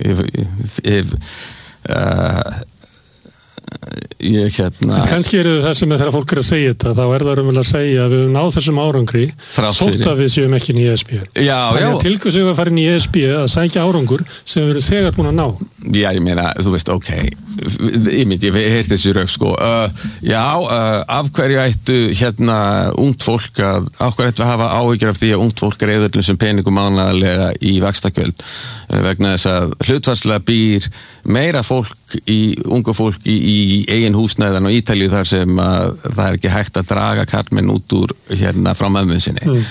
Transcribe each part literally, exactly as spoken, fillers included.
ég, ég, uh, ég hérna kannski eru það sem er þegar fólk er að segja þetta þá er það raunverulega að segja að við höfum náð þessum árangri þótt að við séum ekki inn í E S B já, þannig að til hvers við að fara inn í E S B að sækja árangur sem við erum þegar búin að ná já, ég meina, þú veist, ok ég myndi, ég heyrti þessi rauk sko uh, já, uh, af hverju ættu hérna ungt fólk að af hverju ættu að hafa áhyggjur af því að ungt fólk er eðurlum sem peningum mánaðarlega í vaxtakjöld uh, vegna þess að hlutfallslega býr meira fólk í, unga fólk í, í eigin húsnæðan og Ítalíu þar sem að það er ekki hægt að draga karlmenn út úr hérna frá mömmu sinni mm.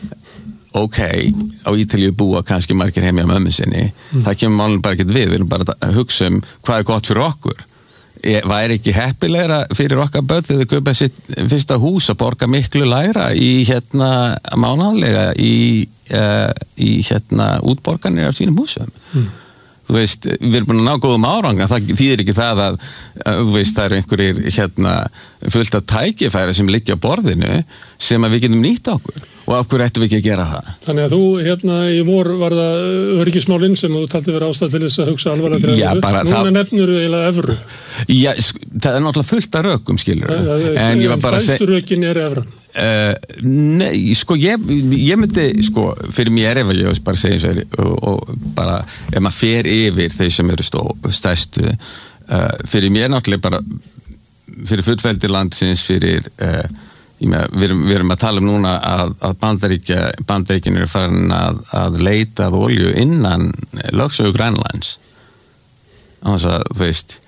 ok, á Ítalíu búa kannski margir heim hjá mömmu sinni mm. það kemur málum bara ekkert við, við erum bara að hugsa um hvað er gott fyrir okkur ég, væri ekki heppilegra fyrir okkar börn við að kaupa sitt fyrsta hús að borga miklu lægra í hérna mánaðarlega í, uh, í hérna útborganir af sínum húsum mm. þú veist, við erum búin að ná góðum árang en það þýðir ekki það að, að þú veist, það eru einhverjir hérna fullt af tækifæri sem liggja á borðinu sem að við getum nýtt okkur og af hverju ættum við ekki að gera það Þannig að þú, hérna, í vor var það öryggismálin sem þú taldi vera ástæð til þess að hugsa alvarlega Já, bara núna það... nefnir þú eiginlega evru Já, það er náttúrulega fullt af rökum, skilur en ég var bara að segja stærstu rökin er evran Uh, nei, sko ég, ég myndi sko, fyrir mér ef ég bara segja eins og, og bara ef maður fer yfir þeir sem eru stó, stærstu uh, fyrir mér náttúrulega bara fyrir fullveldi landsins fyrir uh, með, við, erum, við erum að tala um núna að, að bandaríkja bandaríkin eru farin að, að leita að olju innan lögsögu Grænlands þannig að þú veist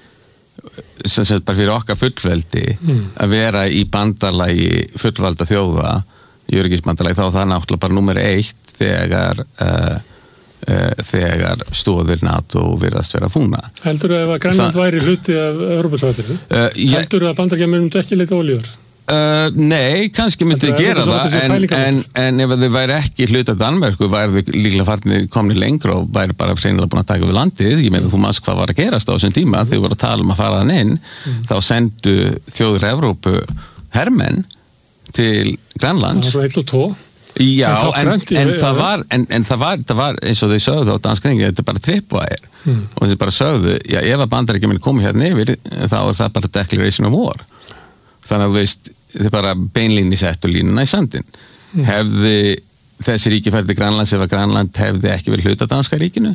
sem sagt bara fyrir okkar fullveldi mm. að vera í bandalagi fullvalda þjóða í öryggisbandalagi þá það er náttúrulega bara númer eitt þegar uh, uh, þegar stóðir NATO virðast vera fúna Heldur þú að ef Grænland Þa... væri hluti af Evrópusvæðinu uh, heldur þú að bandaríkjamenn myndu ekki leita olíur? Uh, nei, kannski myndi þið gera það en, en, en ef þau væri ekki hluta Danmörku væri þau líklega farnir komni lengra og væri bara freinilega búin að taka við landið ég meina þú manns hvað var að gerast á þessum tíma mm. þegar voru að tala um að fara hann inn mm. þá sendu þjóður Evrópu hermenn til Grænlands það var eitt og tvo Já, en, en, en, það var, en, en það var það var eins og þau sögðu á danskringi þetta er bara tripwire mm. og þau bara sögðu já, ef að bandaríkjamenn komu hérna yfir þá er það bara declaration of war þannig að þú veist þið bara beinlínni settu línuna í sandin mm. hefði þessi ríki fært til Grænlands ef að Grænland hefði ekki verið hluta danska ríkinu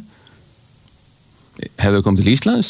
hefði þau komið til Íslands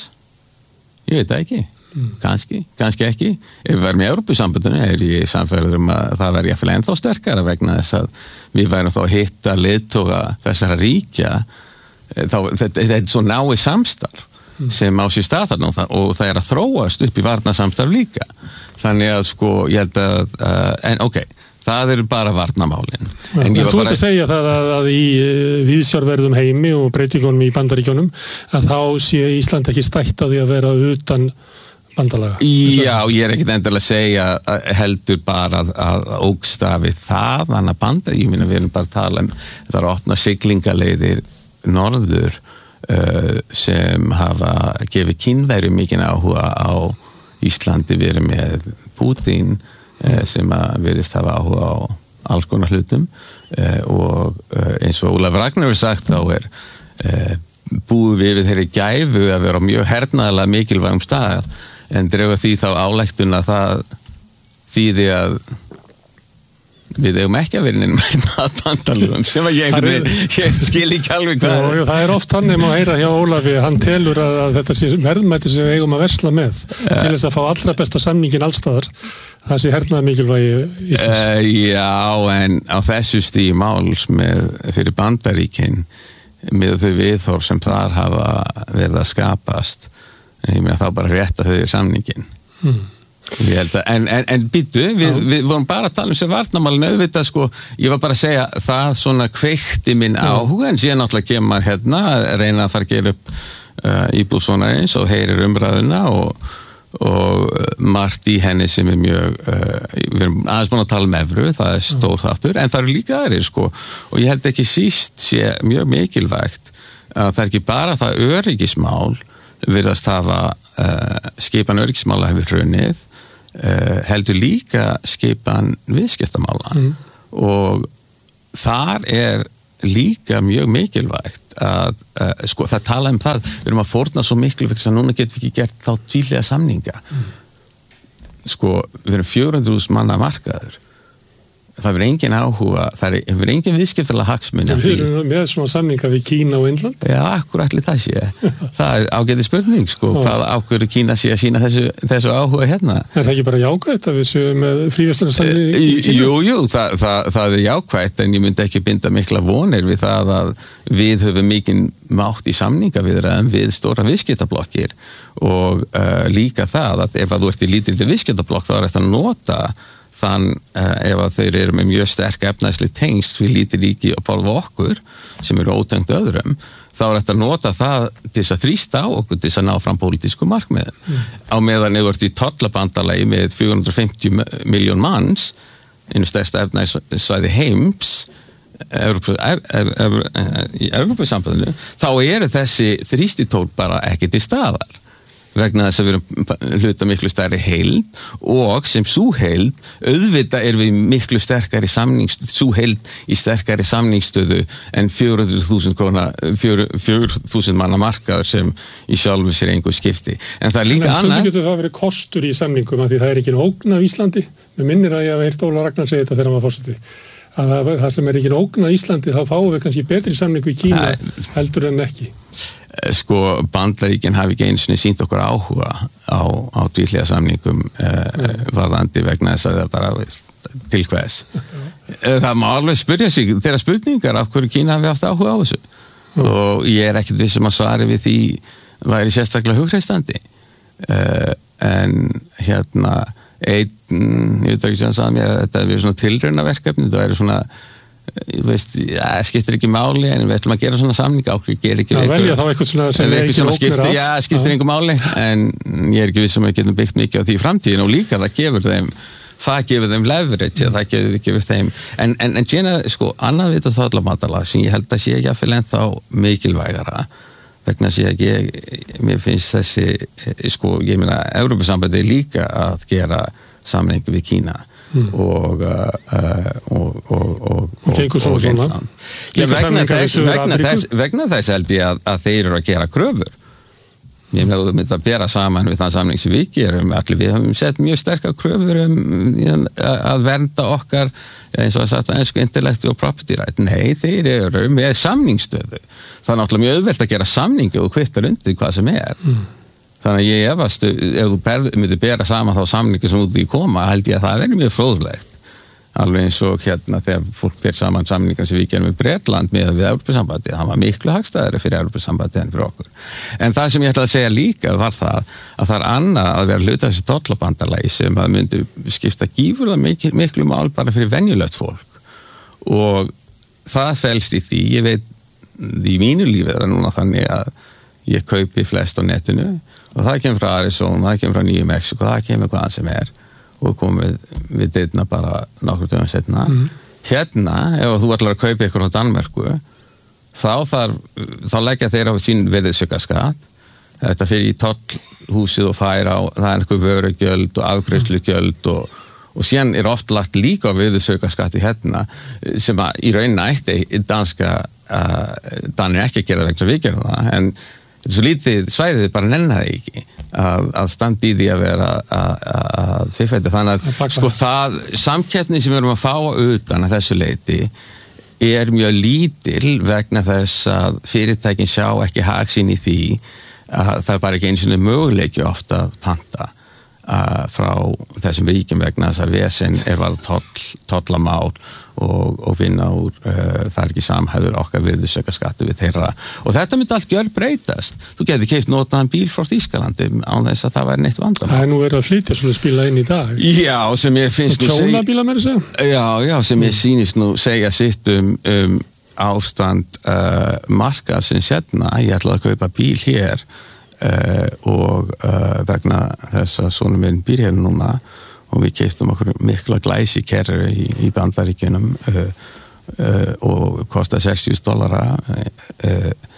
ég veit það ekki mm. kannski, kannski ekki ef við værum í Evrópusambandinu er ég samfæður um að það væri jafnvel ennþá sterkara vegna þess að við værum þá að hitta leiðtoga þessara ríkja þá, þetta, þetta er svo náið samstarf mm. sem á sér stað þarna og það, og það er að þróast upp í varnarsamstarf líka þannig að sko ég held að uh, en ok, það er bara varnarmálin ja, en þú ert bara... að segja það að, að í uh, viðsjárverðum heimi og breytingunum í bandaríkjónum að þá sé Ísland ekki stætt á því að vera utan bandalaga Já, ég er ekkert endilega að segja að heldur bara að, að ógstafi það, þannig að bandaríkjum ég minna við erum bara að tala um það er að opna siglingaleiðir norður uh, sem hafa gefið Kínverjum mikinn áhuga á Íslandi verið með Putin eh, sem að verðist hafa áhuga á alls konar hlutum eh, og eh, eins og Ólafur Ragnar hefur sagt þá er eh, búið við við þeirri gæfu að vera mjög hernaðarlega mikilvægum stað en drefa því þá álæktun að það þýði að við eigum ekki að vera inn með bandalögum sem að ég, er, ég skil ekki alveg hvað já, já, það er oft hann um að heyra hjá Ólafi hann telur að, að þetta sé verðmæti sem við eigum að versla með uh, til þess að fá allra besta samningin allstaðar það sé hernaði mikilvægi Íslands uh, Já, en á þessu stíði máls með, fyrir Bandaríkin með þau viðhorf sem þar hafa verið að skapast ég meina þá bara rétta þau í samningin mm. Ég held að, en, en, en býtu, við, við vorum bara að tala um sem varnarmálin auðvitað sko, ég var bara að segja það svona kveikti minn áhuga en síðan náttúrulega kemur maður hérna að reyna að fara að gera upp uh, íbúð svona eins og heyrir umræðuna og, og margt í henni sem er mjög uh, við erum aðeins búin að tala um evru, það er stór þáttur en það eru líka aðrir sko og ég held ekki síst sé mjög mikilvægt að það er ekki bara það öryggismál virðast hafa uh, skipan öryggismála hefur hrunið Uh, heldur líka skipan viðskiptamála mm. og þar er líka mjög mikilvægt að uh, sko það tala um það, við erum að fórna svo miklu fyrir að núna getum við ekki gert þá tvíhliða samninga mm. sko við erum fjögur hundruð þúsund manna markaður, það verður engin áhuga, það verður engin viðskiptalega hagsmuni. Við erum með svona samninga við Kína og Indland? Já, akkur allir það sé. Það er ágæti spurning, sko, Já. Hvað ákveður Kína sé að sína þessu, þessu áhuga hérna. Er það ekki bara jákvætt að við séum með fríverslunarsamning í Kína? Jú, jú, það, það, það er jákvætt, en ég myndi ekki binda mikla vonir við það að við höfum mikinn mátt í samninga viðræðum við stóra viðskiptablokkir og uh, líka það að ef að þú ert í lítilli viðskiptablokk þá er þetta að nota þann uh, ef að þeir eru með mjög sterk efnaðsli tengst við lítið ríki og bálfa okkur sem eru ótengt öðrum, þá er þetta að nota það til þess að þrýsta á okkur til þess að ná fram pólitísku markmiðum. Mm. Á meðan ef þú ert í tollabandalagi með fjögur hundruð fimmtíu milljón manns, einu stærsta efnaðssvæði heims í Evrópusambandinu, þá eru þessi þrýstitól bara ekki til staðar. Vegna þess að við erum hluta miklu stærri heild og sem sú heild auðvitað er við miklu sterkari samningsstöðu, sú heild í sterkari samningsstöðu en fjögur hundruð þúsund króna, fjögur þúsund manna markaður sem í sjálfu sér engu skipti. En það er líka annað. En stundu getur það verið kostur í samningum að því það er ekki ógn af Íslandi. Mér minnir að ég hef heyrt Óla Ragnar segja þetta þegar hann var forseti. Að það, það sem er ekki ógn af Íslandi þá fáum við kannski betri samningu í Kína Æ. heldur en ekki. Sko Bandaríkin hafi ekki einu sinni sýnt okkur áhuga á, á tvíhliða samningum eh, varðandi vegna þess að það bara til hvers. Það má alveg spyrja sig þeirra spurningar af hverju Kína hafi haft áhuga á þessu mm. og ég er ekkert viss um að svari við því væri sérstaklega hugreistandi eh, en hérna einn, ég veit ekki sem sagði mér að þetta er svona tilraunaverkefni, þetta væri svona ég veist, já, skiptir ekki máli en við ætlum að gera svona samning ákveð gera ekki það velja þá eitthvað svona sem ekki skiptir, já, skiptir einhver máli en ég er ekki viss um að við getum byggt mikið á því í framtíðin og líka það gefur þeim það gefur þeim leverage, það gefur, gefur þeim en, en, en Gina, sko, annað við þetta þollamatalag sem ég held að sé ekki að fyrir ennþá mikilvægara vegna sé að ég, mér finnst þessi sko, ég meina, Evrópusambandið líka að gera samning við Kína Mm. og uh, og og og og gengur svo svona vegna þess vegna þess vegna þess held ég að, að þeir eru að gera kröfur ég meina við myndum að bera saman við þann samning sem við gerum allir við höfum sett mjög sterkar kröfur um að vernda okkar eins og að sagt ensku intellectual property right nei þeir eru með samningsstöðu það er náttúrulega mjög auðvelt að gera samningu og kvittar undir hvað sem er mm. Þannig að ég efast, ef þú ber, myndir bera saman þá samningi sem út í koma, held ég að það verður mjög fróðlegt. Alveg eins og hérna þegar fólk ber saman samninga sem við gerum með Bretland með við Evrópusambandið, það var miklu hagstæðari fyrir Evrópusambandið en fyrir okkur. En það sem ég ætla að segja líka var það að það er annað að vera hluta þessi tollabandalagi sem að myndi skipta gífurlega miklu, miklu mál bara fyrir venjulegt fólk. Og það felst í því, ég veit, í mínu lífi er það núna þannig að ég kaupi flest á netinu og það kemur frá Arizona, það kemur frá Nýju Mexíkó, það kemur hvaðan sem er og komum við, við deitna bara nokkur dögum setna. Mm. Hérna, ef þú ætlar að kaupa ykkur á Danmörku, þá þarf, þá leggja þeir á sín virðisaukaskatt, þetta fyrir í tollhúsið og fær á, það er einhver vörugjöld og afgreiðslugjöld og, og síðan er oft lagt líka á virðisaukaskatt í hérna, sem að í rauninni ætti danska, uh, Danir ekki að gera vegna við gerum það, en þetta er svo lítið svæðið bara nennaði ekki að, að standa í því að vera að fyrirfæta þannig að sko það samkeppni sem við erum að fá utan að þessu leiti er mjög lítil vegna þess að fyrirtækin sjá ekki hag sín í því að það er bara ekki eins og möguleiki ofta að panta uh, frá þessum ríkjum vegna þess að vesen er bara toll, tollamál og, og vinna úr uh, það er ekki samhæður okkar virðisaukaskattur við þeirra og þetta myndi allt gjör breytast þú getur keypt notaðan bíl frá Þýskalandi án þess að það væri neitt vandamál það er nú verið að flytja svona spila inn í dag já, sem ég finnst nú tjónabíla með þessu já, já, sem ég sýnist nú segja sitt um, um ástand uh, marka sem setna ég ætlaði að kaupa bíl hér uh, og uh, vegna þess að svona minn býr hér núna og við keyptum okkur mikla glæsi kerru í, í Bandaríkjunum uh, uh, og kostaði sextíu þúsund dollara uh,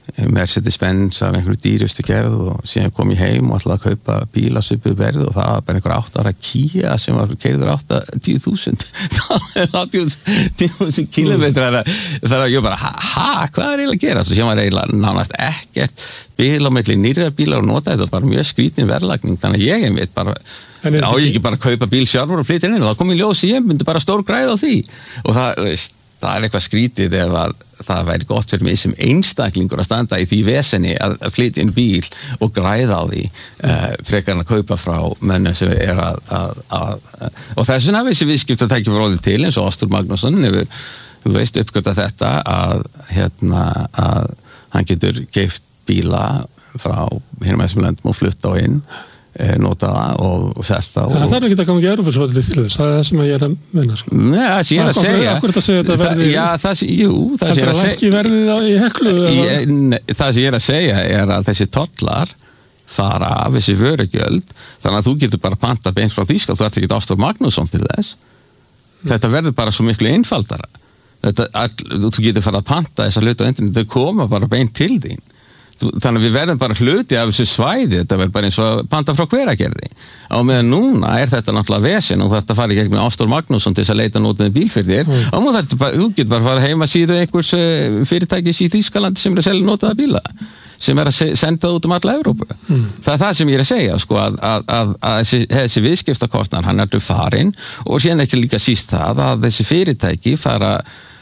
Mercedes-Benz af einhverju dýrustu gerð og síðan kom ég heim og ætlaði að kaupa bíla svipuð verð og það var bara einhver átta ára Kia sem var keyrður áttatíu þúsund áttatíu þúsund kílómetrar þar að ég bara, ha, hvað er eiginlega að gera? Svo sem var eiginlega nánast ekkert bíl á milli nýrra bílar og nota þetta bara mjög skrítin verðlagning, þannig að ég einmitt bara á ég ekki bara að kaupa bíl sjálfur og flytja inn og það kom í ljós í ég myndi bara stór græð á því og það, veist það er eitthvað skrítið ef að það væri gott fyrir mig sem einstaklingur að standa í því vesenni að flytja inn bíl og græða á því mm. uh, frekar en að kaupa frá mönnum sem er að, að, að og þess vegna við sem viðskiptatæki voru til eins og Ástór Magnússon hefur, þú veist, uppgötað þetta að, hérna, að hann getur geift bíla frá hinum þessum löndum og flutta á inn nota það og, og selta og... Það þarf ekki að ganga í Evrópusvöldi til þess, það er það sem ég er að menna sko. Nei, það sem ég er að segja Akkur er þetta að segja þetta verði Já, það sem, jú Það sem ég er að segja verðið í Heklu ég, ne, Það sem ég er að segja er að þessi tollar fara af þessi vörugjöld þannig að þú getur bara panta beint frá Þýskaland þú ert ekki Ástór Magnússon til þess mm. Þetta verður bara svo miklu einfaldara þetta, all, þú getur fara að panta þessa hluti á internet þau koma bara beint til þín þannig að við verðum bara hluti af þessu svæði þetta verður bara eins og panta frá Hveragerði á meðan núna er þetta náttúrulega vesen og þetta farið gegn með Ástór Magnússon til þess að leita nótið bíl fyrir þér mm. og þú, bara, þú getur bara að fara heima síðu einhvers fyrirtækis í Þýskalandi sem er að selja notaða bíla sem er að se- senda út um alla Evrópu mm. það er það sem ég er að segja sko, að, að, að, að þessi, þessi viðskiptakostnaður hann er farinn og síðan ekki líka síst það að þessi fyrirtæki fara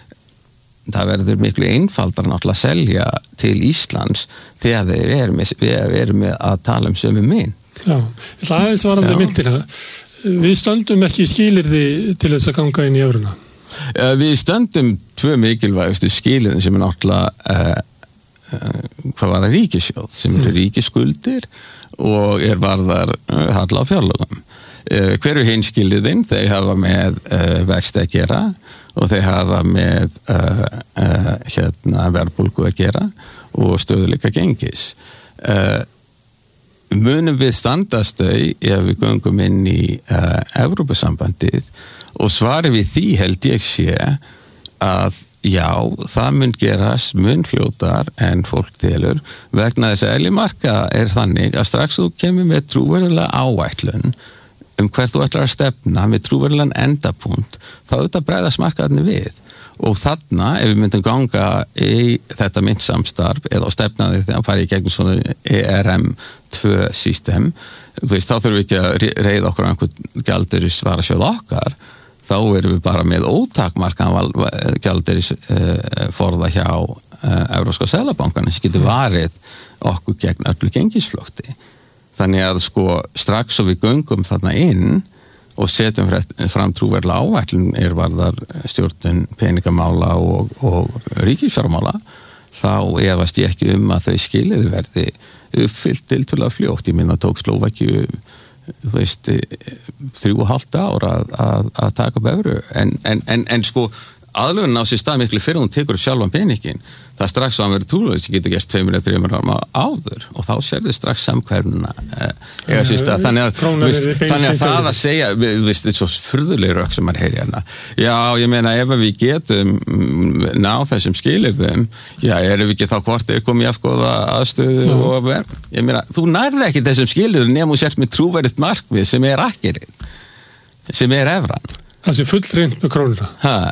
það verður miklu einfaldar náttúrulega að selja til Íslands þegar við erum með, við erum með að tala um sömu mynd. Já, ég ætla aðeins varandi myndina. Við stöndum ekki skilyrði til þess að ganga inn í evruna? Við stöndum tvö mikilvægustu skilyrðin sem er náttúrulega uh, uh, hvað var það ríkissjóð sem eru mm. ríkisskuldir og er varðar uh, halla á fjárlögum. Uh, hver er hinn skilyrðin? Þeir hafa með uh, vexti að gera og þeir hafa með uh, uh, hérna verðbólgu að gera og stöðuleika gengis. Uh, munum við standast þau ef við göngum inn í uh, Evrópusambandið og svarið við því held ég sé að já, það mun gerast mun fljótar en fólk telur vegna þess að eðli marka er þannig að strax þú kemur með trúverðulega áætlun um hvert þú ætlar að stefna með trúverulegan endapunkt, þá auðvitað bregðast markaðarnir við. Og þarna, ef við myndum ganga í þetta myntsamstarf eða á stefnaði þegar farið í gegnum svona E R M tvö system, veist, þá þurfum við ekki að reiða okkur einhvern gjaldeyris varasjóð okkar, þá erum við bara með ótakmarkan gjaldeyris uh, forða hjá uh, Evrópska seðlabankann sem getur varið okkur gegn öllu gengisflótti. Þannig að sko strax og við göngum þarna inn og setjum fram trúverðulega áætlun er varðar stjórnun peningamála og, og ríkisfjármála þá efast ég ekki um að þau skilyrði verði uppfyllt tiltölulega fljótt. Ég minna tók Slóvakíu þú veist þrjú og hálft ár að, að, að taka upp evru en, en, en, en sko aðlögunin á sér stað miklu fyrir hún tekur upp sjálfan peningin það strax að hann verið trúlega sem getur gert tveimur eða þreimur ára áður og þá sér þið strax samkvæmuna eh, eða síst að þannig að, veist, þannig að það að segja við veist, þetta er svo furðuleg rök sem maður heyri hérna já, ég meina ef við getum ná þessum skilyrðum já, erum við ekki þá hvort er komið afgóða aðstöðu mm. og ég meina, þú nærði ekki þessum skilyrðum nema þú sért með trúverðugt markmið sem er akkirinn sem er evran það sé fullreynt með krónuna.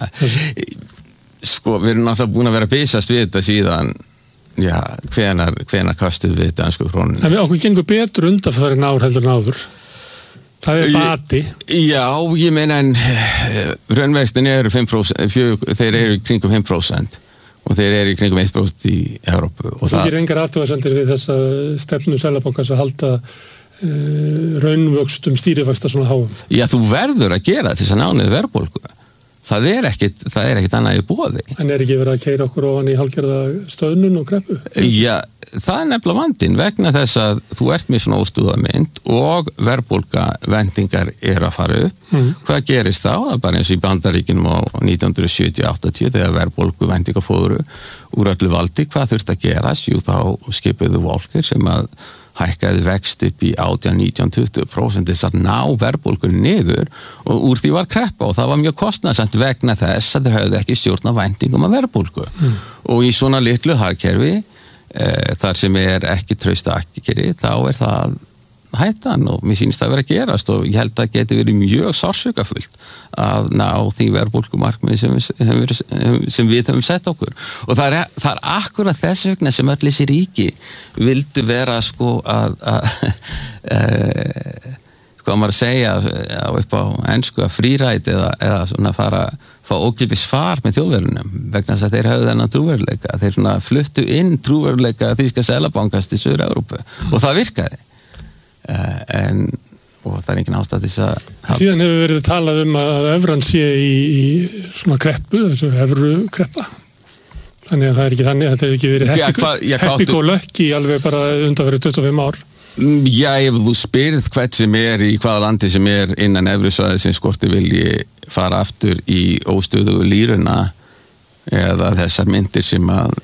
Sko, við erum náttúrulega búin að vera að bysast við þetta síðan, já, hvenar, hvenar kastuð við dansku krónuna. En við okkur gengur betur undanfærin ár heldur en áður. Það er bati. Já, ég meina en raunvextin eru fimm prósent, fjö, þeir eru kringum fimm prósent og þeir eru kringum eitt prósent í Evrópu. Og þú það... gerir engar athugasemdir við þessa stefnu Seðlabankans að halda Uh, raunvöxtum stýrivaxta svona háum. Já, þú verður að gera til þess að ná niður verðbólgu. Það er ekkit, það er ekkit annað í boði. En er ekki verið að keyra okkur ofan í hálfgerða stöðnun og kreppu? Já, það er nefnilega vandinn vegna þess að þú ert með svona óstúðamynd og verðbólga vendingar er að fara upp. Mm. Hvað gerist þá? Það er bara eins og í Bandaríkjunum á nítján sjötíu áttatíu þegar verðbólgu vendingar fóru úr öllu valdi. Hvað þurft að gerast? Jú, þá skipuðu Volcker sem að hækkaði vext upp í átján, nítján, tuttugu prósent þess að ná verðbólgunni niður og úr því var kreppa og það var mjög kostnaðsamt vegna þess að þeir höfðu ekki stjórn á væntingum af verðbólgu mm. og í svona litlu hagkerfi uh, þar sem er ekki traust akkeri, þá er það hættan og mér sýnist það vera að gerast og ég held að það geti verið mjög sársökafullt að ná því verðbólgumarkmiði sem, sem, sem við höfum sett okkur og það er, það er akkurat þess vegna sem öll þessi ríki vildu vera sko að, að e, hvað maður að segja upp á ensku að fríræt eða, eða svona fara fá ókipis far með þjóðverðunum vegna þess að þeir höfðu þennan trúveruleika þeir svona fluttu inn trúveruleika þýska seðlabankans til Suður-Evrópu og það virkaði Uh, en og það er engin ástæð til þess að síðan hefur verið talað um að evran sé í, í svona kreppu þessu evru kreppa þannig að það er ekki þannig þetta hefur ekki verið happy-go-lucky alveg bara undanverið tuttugu og fimm ár Já, ef þú spyrð hvert sem er í hvaða landi sem er innan evrusvæðisins hvort þið vilji fara aftur í óstöðugu líruna eða þessar myndir sem að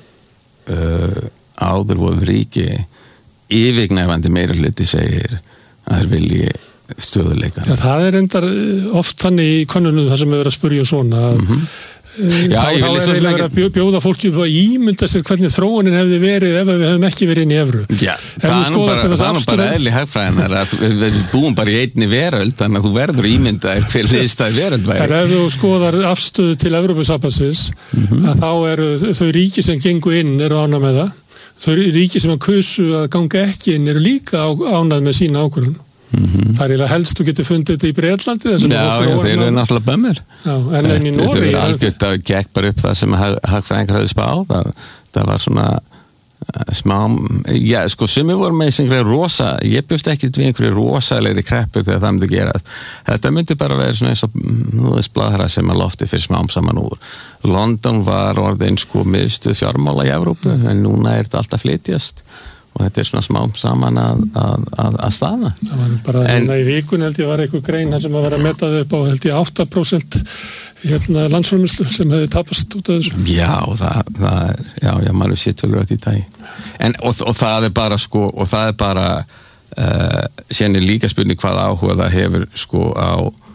uh, áður voru ríki yfirgnæfandi meira hluti segir að þeir vilji stöðuleika. Já, það er endar oft þannig í könnunum þar sem við verðum að spyrja svona mm-hmm. Já, þá, þá er eiginlega verið að bjóða fólki að ímynda sér hvernig þróunin hefði verið ef við hefum ekki verið inn í evru. Já, það er nú bara, það er bara eðli hagfræðinar að við búum bara í einni veröld þannig að þú verður ímynda hver liðstæð veröld væri. En ef þú skoðar afstöðu til Evrópusambandsins mm-hmm. að þá eru þau ríki sem gengu inn eru ánægð með það þau ríki sem að kusu að ganga ekki inn eru líka ánægð með sína ákvörðun. Mm-hmm. Það er eiginlega helst þú getur fundið þetta í Bretlandi. Já, já þeir eru náttúrulega bömmir. Já, en enn í Noregi. Þetta er algjört að gekk bara upp það sem hagfræðingar hafði spáð. Það, það var svona uh, smá, já sko sumir voru með einhverja rosa, ég bjóst ekki við einhverju rosalegri kreppu þegar það myndi gerast. Þetta myndi bara vera svona eins og nú þess blaðra sem að lofti fyrir smám saman úr. London var orðin sko miðstöð fjármála í Evrópu mm. en núna er þetta alltaf flytjast og þetta er svona smám saman að, að, að, að staða. Það var bara en, í vikun held ég var eitthvað grein sem að vera metað upp á held ég átta prósent hérna landsframleiðslu sem hefði tapast út af þessu. Já, það, það er, já, já, maður sé tölur átt í dag. En, og, og það er bara sko, og það er bara uh, sérni líka spurning hvað áhuga það hefur sko á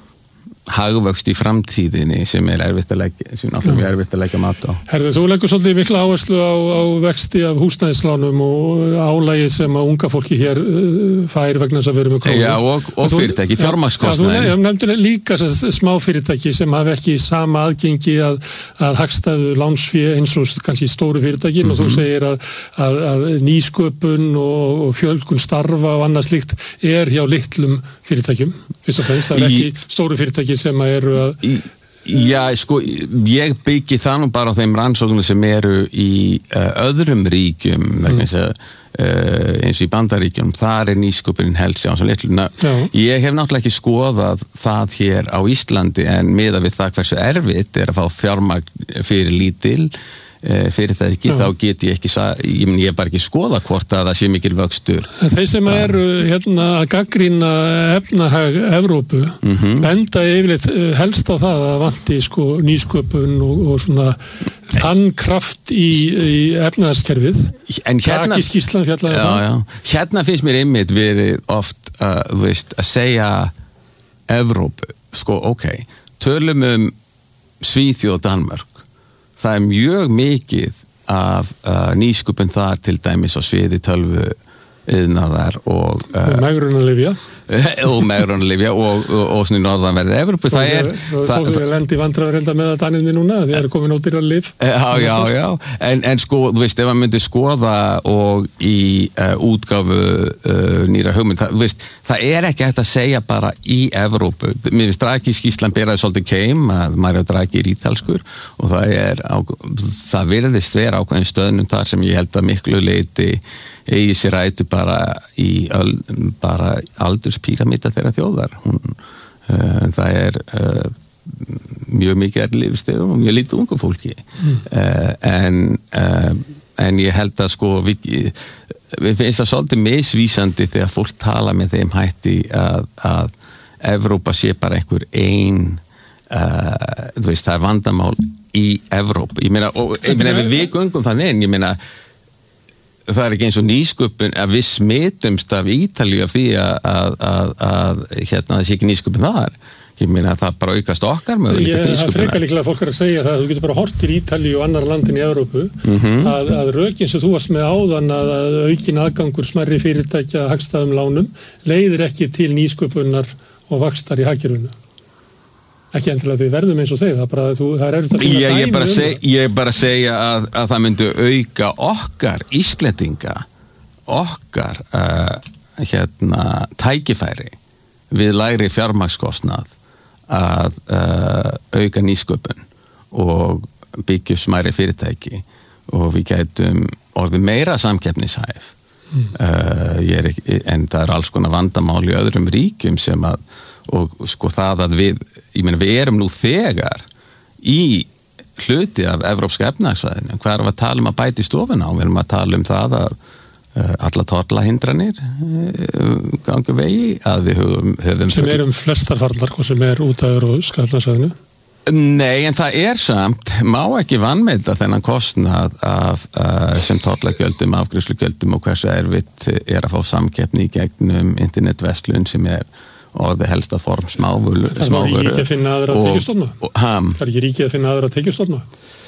hagvöxt í framtíðinni sem er erfitt að leggja sem náttúrulega er erfitt að leggja mat á. Herðu, þú leggur svolítið mikla áherslu á, á vexti af húsnæðislánum og álagið sem að unga fólki hér uh, fær vegna þess að vera með krónu. Já, og, og fyrirtæki, fjármagnskostnaði. Já, þú nefndir líka smá fyrirtæki sem hafa ekki sama aðgengi að, að hagstæðu lánsfé eins og kannski stóru fyrirtækin mm-hmm. og þú segir að, að, að nýsköpun og, og fjölgun starfa og annað slíkt er hjá litlum fyrirtækjum. Fyrst og fremst, það er ekki stóru fyrirtæki sem eru að Já, sko, ég byggi það nú bara á þeim rannsóknum sem eru í uh, öðrum ríkjum mm. eins, og, uh, eins og í Bandaríkjum, þar er nýsköpunin helst á svo litlu. Ég hef náttúrulega ekki skoðað það hér á Íslandi en miðað við það hversu erfitt er að fá fjármagn fyrir lítil fyrir það ekki, Já. Þá get ég ekki ég, ég er bara ekki skoða hvort að það sé mikil vöxtur. Þeir sem eru hérna að gagnrýna efnahag Evrópu, mm-hmm. benda yfirleitt helst á það að vanti sko nýsköpun og, og svona þann kraft í, í efnahagskerfið. En hérna, Taki skýrslan fjallaði já, já. Hérna finnst mér einmitt verið oft uh, þú veist, að segja Evrópu, sko, ok, tölum um Svíþjóð og Danmörk. Það er mjög mikið af uh, nýsköpun þar til dæmis á sviði tölvu iðnaðar og uh, megrunarlyfja og megrunarlyfja og, og, og svona í norðanverði Evrópu. Það er Svo við lendi vandræður enda með að Danirni núna því að það er komin út í að lyf. Já, já, já. En, en sko, þú veist, ef maður myndi skoða og í uh, útgáfu uh, nýra hugmynd, það, þú veist, það er ekki hægt að segja bara í Evrópu. Mér finnst Draghi skýrslan beraði svolítið keim að Mario Draghi er ítalskur og það er á, það virðist vera ákveðin stöðnum þar sem ég held að miklu leyti eigi sér rætu bara í öl, bara aldurspíramíta þeirra þjóðar. Hún, uh, það er uh, mjög mikið er lífstegum og mjög lítið ungu fólki. Mm. Uh, en, uh, en ég held að sko við, við finnst það svolítið misvísandi þegar fólk tala með þeim hætti að, að Evrópa sé bara einhver ein uh, þú veist, það er vandamál í Evrópu. Ég meina, og ég meina ef við göngum þannig en ég meina það er ekki eins og nýsköpun að við smitumst af Ítalíu af því að, að, að, að hérna það sé ekki nýsköpun þar. ég meina að það bara aukast okkar möguleika nýsköpunar. Það frekar líklega fólk er að segja það, þú getur bara hort til Ítalíu og annar landin í Evrópu, mm-hmm. að, að rökin sem þú varst með áðan að, að aukin aðgangur smærri fyrirtækja hagstæðum lánum leiðir ekki til nýsköpunar og vaxtar í hagkerfinu. Ekki endilega við verðum eins og þeir, það, bara, þú, það er erfitt að finna ég, ég dæmi bara um seg, Ég bara segja að, að það myndi auka okkar Íslendinga, okkar uh, hérna, tækifæri við lægri fjármagnskostnað að uh, auka nýsköpun og byggja smærri fyrirtæki og við gætum orðið meira samkeppnishæf. Mm. Uh, ég er ekki, en það er alls konar vandamál í öðrum ríkjum sem að, og sko það að við, ég meina við erum nú þegar í hluti af evrópska efnahagssvæðinu, hvað erum við að tala um að bæta í stofuna og við erum að tala um það að uh, alla tollahindranir uh, gangi vegi að við höfum, höfum sem er um flestar farnar, hvað sem er út af evrópska efnahagssvæðinu. Nei, en það er samt, má ekki vanmeita þennan kostnað af, uh, sem tollagjöldum, afgreiðslugjöldum og hversu erfitt er að fá samkeppni í gegnum internetverslun sem er orðið helsta form smávöru. Það er ekki ríkið að finna aðra tekjustofna? Það er ekki ríkið að finna aðra tekjustofna?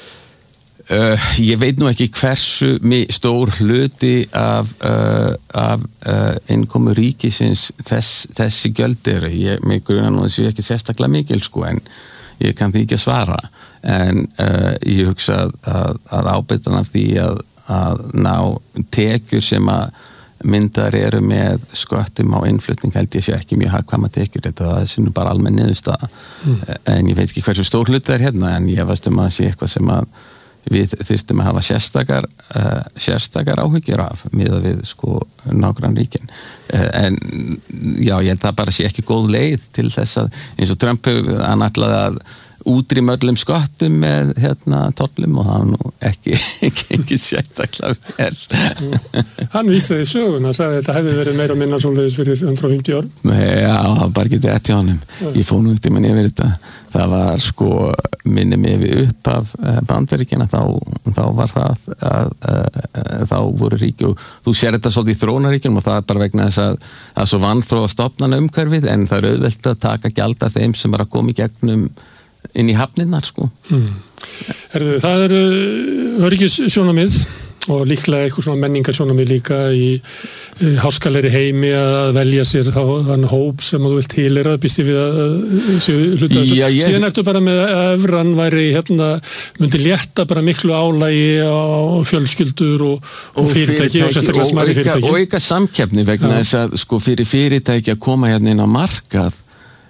Uh, ég veit nú ekki hversu stór hluti af, uh, af uh, innkomu ríkisins þess, þessi gjöld eru. Ég, mig grunar nú þessi ekki sérstaklega mikil sko, en ég kann því ekki að svara, en uh, ég hugsa að, að, að ábyrgðan af því að, að ná tekjur sem að myndar eru með sköttum á innflutning held ég sé ekki mjög hagkvæma tekjur, þetta það er bara almenn niðurstaða, mm. en ég veit ekki hversu stór hluti er hérna, en ég veist um að sé eitthvað sem að við þyrstum að hafa sérstakar, uh, sérstakar áhyggjur af miðað við sko nágrannríkin. Uh, en já, ég held að bara sé ekki góð leið til þess að, eins og Trump hefur hann ætlaði að útrýma öllum sköttum með hérna tollum og það var nú ekki ekki sérstaklega vel. Hann vísaði söguna, sagði að þetta hefði verið meira og minna svoleiðis fyrir hundrað og fimmtíu árum. Já, það var bara ekki þetta hjá honum. Ég fór nú eftir mann yfir þetta. Það var sko minni mig við upp af Bandaríkjana, þá, þá var það að, að, að þá voru ríki og þú sér þetta svolítið í þróunaríkjum og það er bara vegna þess að, að svo vanþróa stofnana umhverfið, en það er auðvelt að taka gjald af þeim sem er að koma í gegnum inn í hafnirnar sko. Mm. Herðu, það eru öryggissjónarmið og líklega eitthvað svona menningarsjónarmið líka í e, háskalegri heimi að velja sér þá þann hóp sem þú vilt tilheyra, býst ég við að séu hluta þessu. Já, ég... Síðan ertu bara með að evran væri hérna, myndi létta bara miklu álægi á fjölskyldur og, og, og fyrirtæki og sérstaklega smærri fyrirtæki. Og auka samkeppni vegna þess að sko fyrir fyrirtæki að koma hérna inn á markað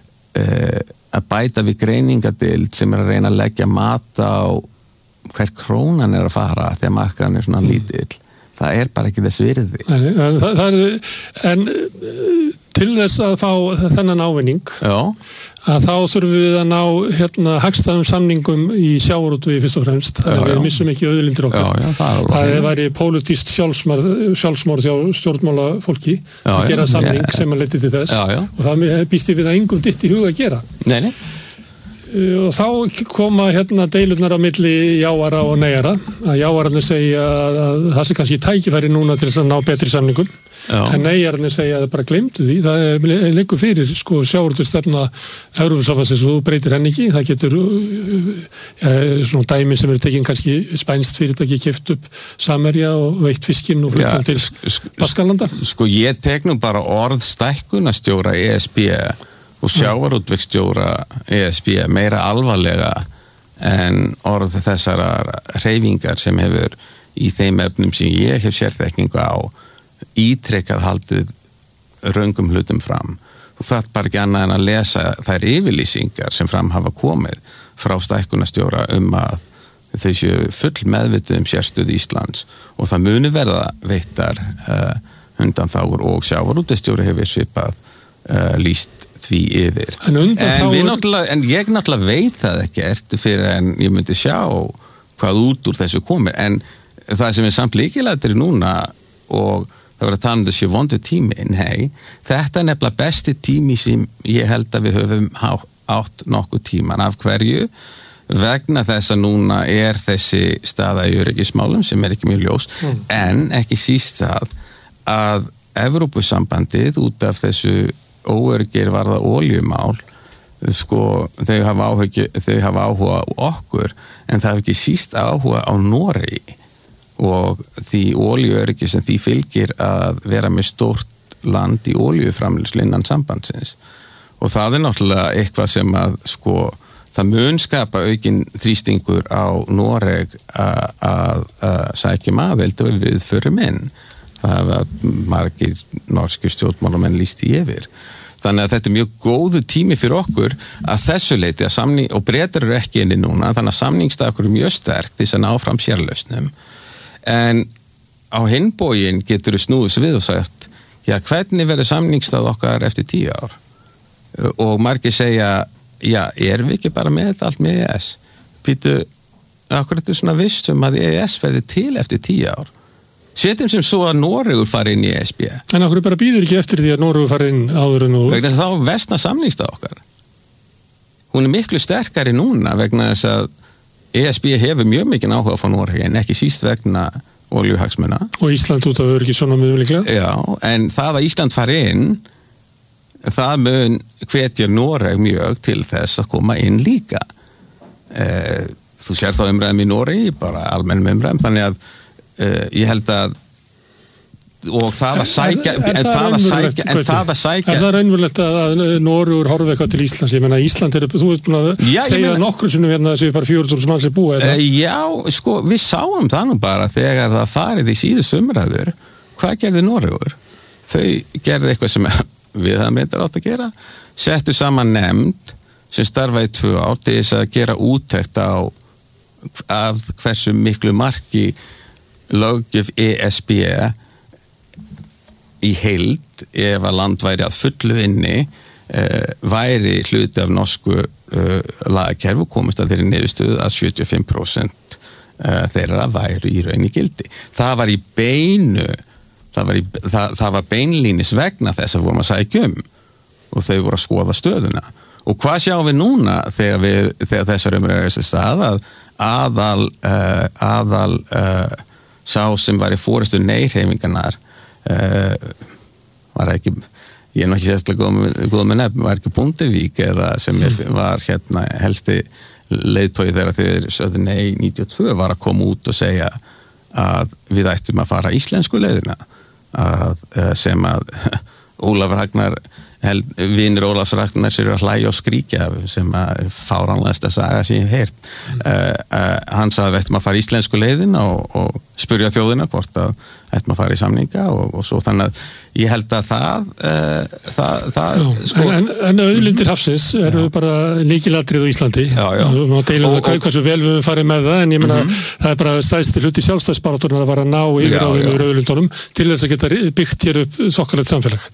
e, að bæta við greiningadeild sem er að reyna að leggja mat á hver krónan er að fara þegar markaðan er svona mm. lítill. Það er bara ekki þess virði. Nei, en, það, það er, en til þess að fá þennan ávinning, já. Að þá þurfum við að ná hérna, hagstæðum samningum í sjávarútvegi fyrst og fremst. Þannig að við missum ekki auðlindir okkar. Já, já, það er það væri pólitískt sjálfsmorð hjá stjórnmálafólki já, að gera samning já, sem að leti til þess já, já. Og það býst ég við að engum ditt í huga að gera. Nei, nei. Og þá koma hérna deilurnar á milli jáara og neyjara, að jáararnir segja að, að það sé kannski tækifæri núna til þess að ná betri samningum, já. En neyjararnir segja að það bara gleymdu því, það er leikur fyrir sko sjávarútvegsstefna Evrópusambandsins og þú breytir henni ekki, það getur ja, svona dæmi sem eru tekin kannski spænst fyrirtæki keypt upp Samherja og veitt fiskinn og fluttan ja, til Baskalanda. Sko ég tek nú bara orð stækkunarstjóra E S B og sjávarútvegsstjóra E S B meira alvarlega en orð þessara hreyfingar sem hefur í þeim efnum sem ég hef sérþekkingu á ítrekkað haldið röngum hlutum fram. Þú þarft bara ekki annað en að lesa þær yfirlýsingar sem fram hafa komið frá stækkunarstjóra um að þau séu full meðvituð um sérstöðu Íslands og það muni verða veittar uh, undanþágur og sjávarútvegsstjóri hefur svipað uh, lýst því yfir. En, en, við náttúrulega, en ég náttúrulega veit það ekki fyrir en ég myndi sjá hvað út úr þessu komið, en það sem er samt líkilættir núna og það var að tala um þessi vondu tími, nei, þetta er nefnilega besti tími sem ég held að við höfum átt nokkuð tíman. Af hverju? Vegna þess að núna er þessi staða í öryggismálum sem er ekki mjög ljós, mm. en ekki síst það að Evrópusambandið út af þessu óöryggir varða oljumál sko, þau hafa áhuga, þau hafa áhuga á okkur, en það hefur ekki síst áhuga á Noregi og því olíuöryggi sem því fylgir að vera með stórt land í olíuframleiðslu innan sambandsins. Og það er náttúrulega eitthvað sem að, sko, það mun skapa aukinn þrýstingur á Noreg að sækja aðild og við förum inn. Það var margir norskir stjórnmálamenn lýst í yfir. Þannig að þetta er mjög góðu tími fyrir okkur að þessu leiti að samning, og Bretar eru ekki inni núna, þannig að samningsstakur er mjög sterk til þess að ná fram sérlausnum. En á hinbógin getur þú snúðis við og sagt, já, hvernig verður samningsstað okkar eftir tíu ár? Og margir segja, já, erum við ekki bara með þetta allt með E E S? Býtu, akkur þetta er svona viss um að E E S verður til eftir tíu ár? Setjum sem svo að Noregur fari inn í E S B. En okkur bara býður ekki eftir því að Noregur fari inn áður en nú? Vegna þess að þá versna samningsstað okkar. Hún er miklu sterkari núna vegna þess að E S B hefur mjög mikið áhuga á Noregi en ekki síst vegna olíuhagsmuna. Og Ísland út af öryggi svona mjög líklega? Já, en það að Ísland fari inn, það mun hvetja Noreg mjög til þess að koma inn líka. Eh, þú sér þá umræðum í Noregi, bara almennum umræðum, þannig að Uh, ég held að og það að sækja er, er, er en það að sækja en það að sækja er það raunverulegt að Noregur horfi eitthvað til Íslands? Ég menna Ísland er, þú ert búin að já, segja meina, nokkru sinnum hérna þessi bara fjögur þúsund manns er búið uh, já, sko, við sáum það nú bara þegar það farið í síðust umræður hvað gerði Noregur? Þau gerði eitthvað sem við það myndar átt að gera, settu saman nefnd sem starfaði tvö ár til þess að gera úttekt á af hversu miklu marki löggjöf E S B í heild ef að land væri að fullu inni uh, væri hluti af norsku uh, lagakerfi og komist að þeirri niðurstöðu að sjötíu og fimm prósent uh, þeirra væru í raun í gildi. Það var í beinu það var, í, það, það var beinlínis vegna þess að vorum að sækja um og þau voru að skoða stöðuna. Og hvað sjáum við núna þegar, við, þegar þessar umræður er stað að aðal uh, aðal uh, sá sem var í forystu nei-hreyfingarnar uh, var ekki, ég er nú ekki sérstaklega góð með, góð með nefn, var ekki Bondevík eða sem er, var hérna helsti leiðtogi þegar þeir sögðu nei níutíu og tvö var að koma út og segja að við ættum að fara íslensku leiðina að, sem að Ólafur Ragnar held, vinur Ólafs Ragnar sér að hlæja og skríkja sem að fáránlegasta saga sem ég hef heyrt mm. uh, uh, hann sagði að við ættum að fara íslensku leiðina og, og spyrja þjóðina hvort að ættum að fara í samninga og, og svo þannig að ég held að það uh, það, það já, sko, en, en auðlindir hafsins eru já. Bara líkilatrið á Íslandi já, já. og má deilum og, það hversu vel við farið með það en ég meina mm-hmm. það er bara stæðsti hluti sjálfstæðsbaráttunar að vara að ná yfir á auðlindunum til þess að geta byggt hér upp þokkalegt samfélag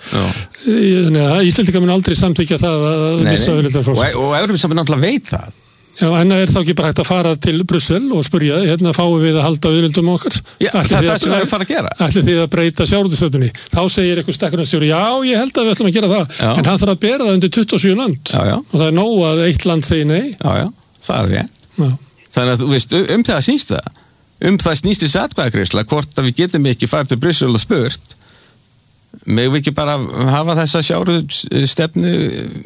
þannig að Íslendingar mun aldrei samþykja það að missa auðlindar frá sig og, og Evrópusambandið náttúrulega veit það. Já, en er þá ekki bara hægt að fara til Brussel og spyrja, hérna fáum við að halda auðlindum okkar? Já, það er það sem við erum að fara að gera. Ætlið þið að breyta sjávarútvegsstefnunni? Þá segir eitthvað stekkunarstjóri, já, ég held að við ætlum að gera það. Já. En hann þarf að bera það undir tuttugu og sjö lönd. Já, já. Og það er nóg að eitt land segir nei. Já, já, það er rétt. Þannig að þú veist, um það snýst það. Um það snýst þessi atkvæðagreiðsla, hvort að við getum ekki farið til Brussel og spurt, megum við ekki bara hafa þessa sjávarútvegsstefnu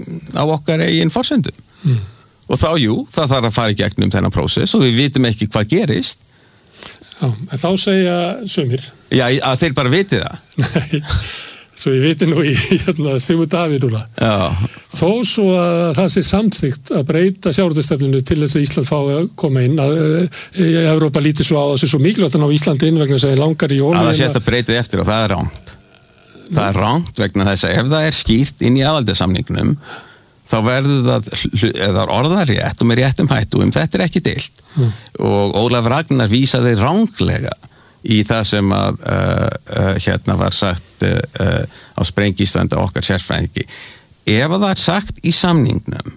á okkar eigin forsendum. Mm. Og þá, jú, það þarf að fara í gegnum þennan prósess og við vitum ekki hvað gerist. Já, en þá segja sumir. Já, að þeir bara viti það. Nei, svo ég viti nú í hérna, Sigmund Davíð núna. Já. Þó svo að það sé samþykkt að breyta sjávarútvegsstefnunni til þess að Ísland fái að koma inn. Að e, Evrópa líti svo á þessu svo mikilvægt að ná Íslandi inn vegna þess að langar í ólíðina. Að það setja breytið eftir og það er rangt. Það er rangt vegna þess að ef það er skýrt inn í aðaldarsamningnum þá verður það, eða orðarétt og með réttum hættum, þetta er ekki deilt. Mm. Og Ólafur Ragnar vísaði ranglega í það sem að uh, uh, hérna var sagt uh, á Sprengistandi okkar sérfræðingi. Ef það er sagt í samningnum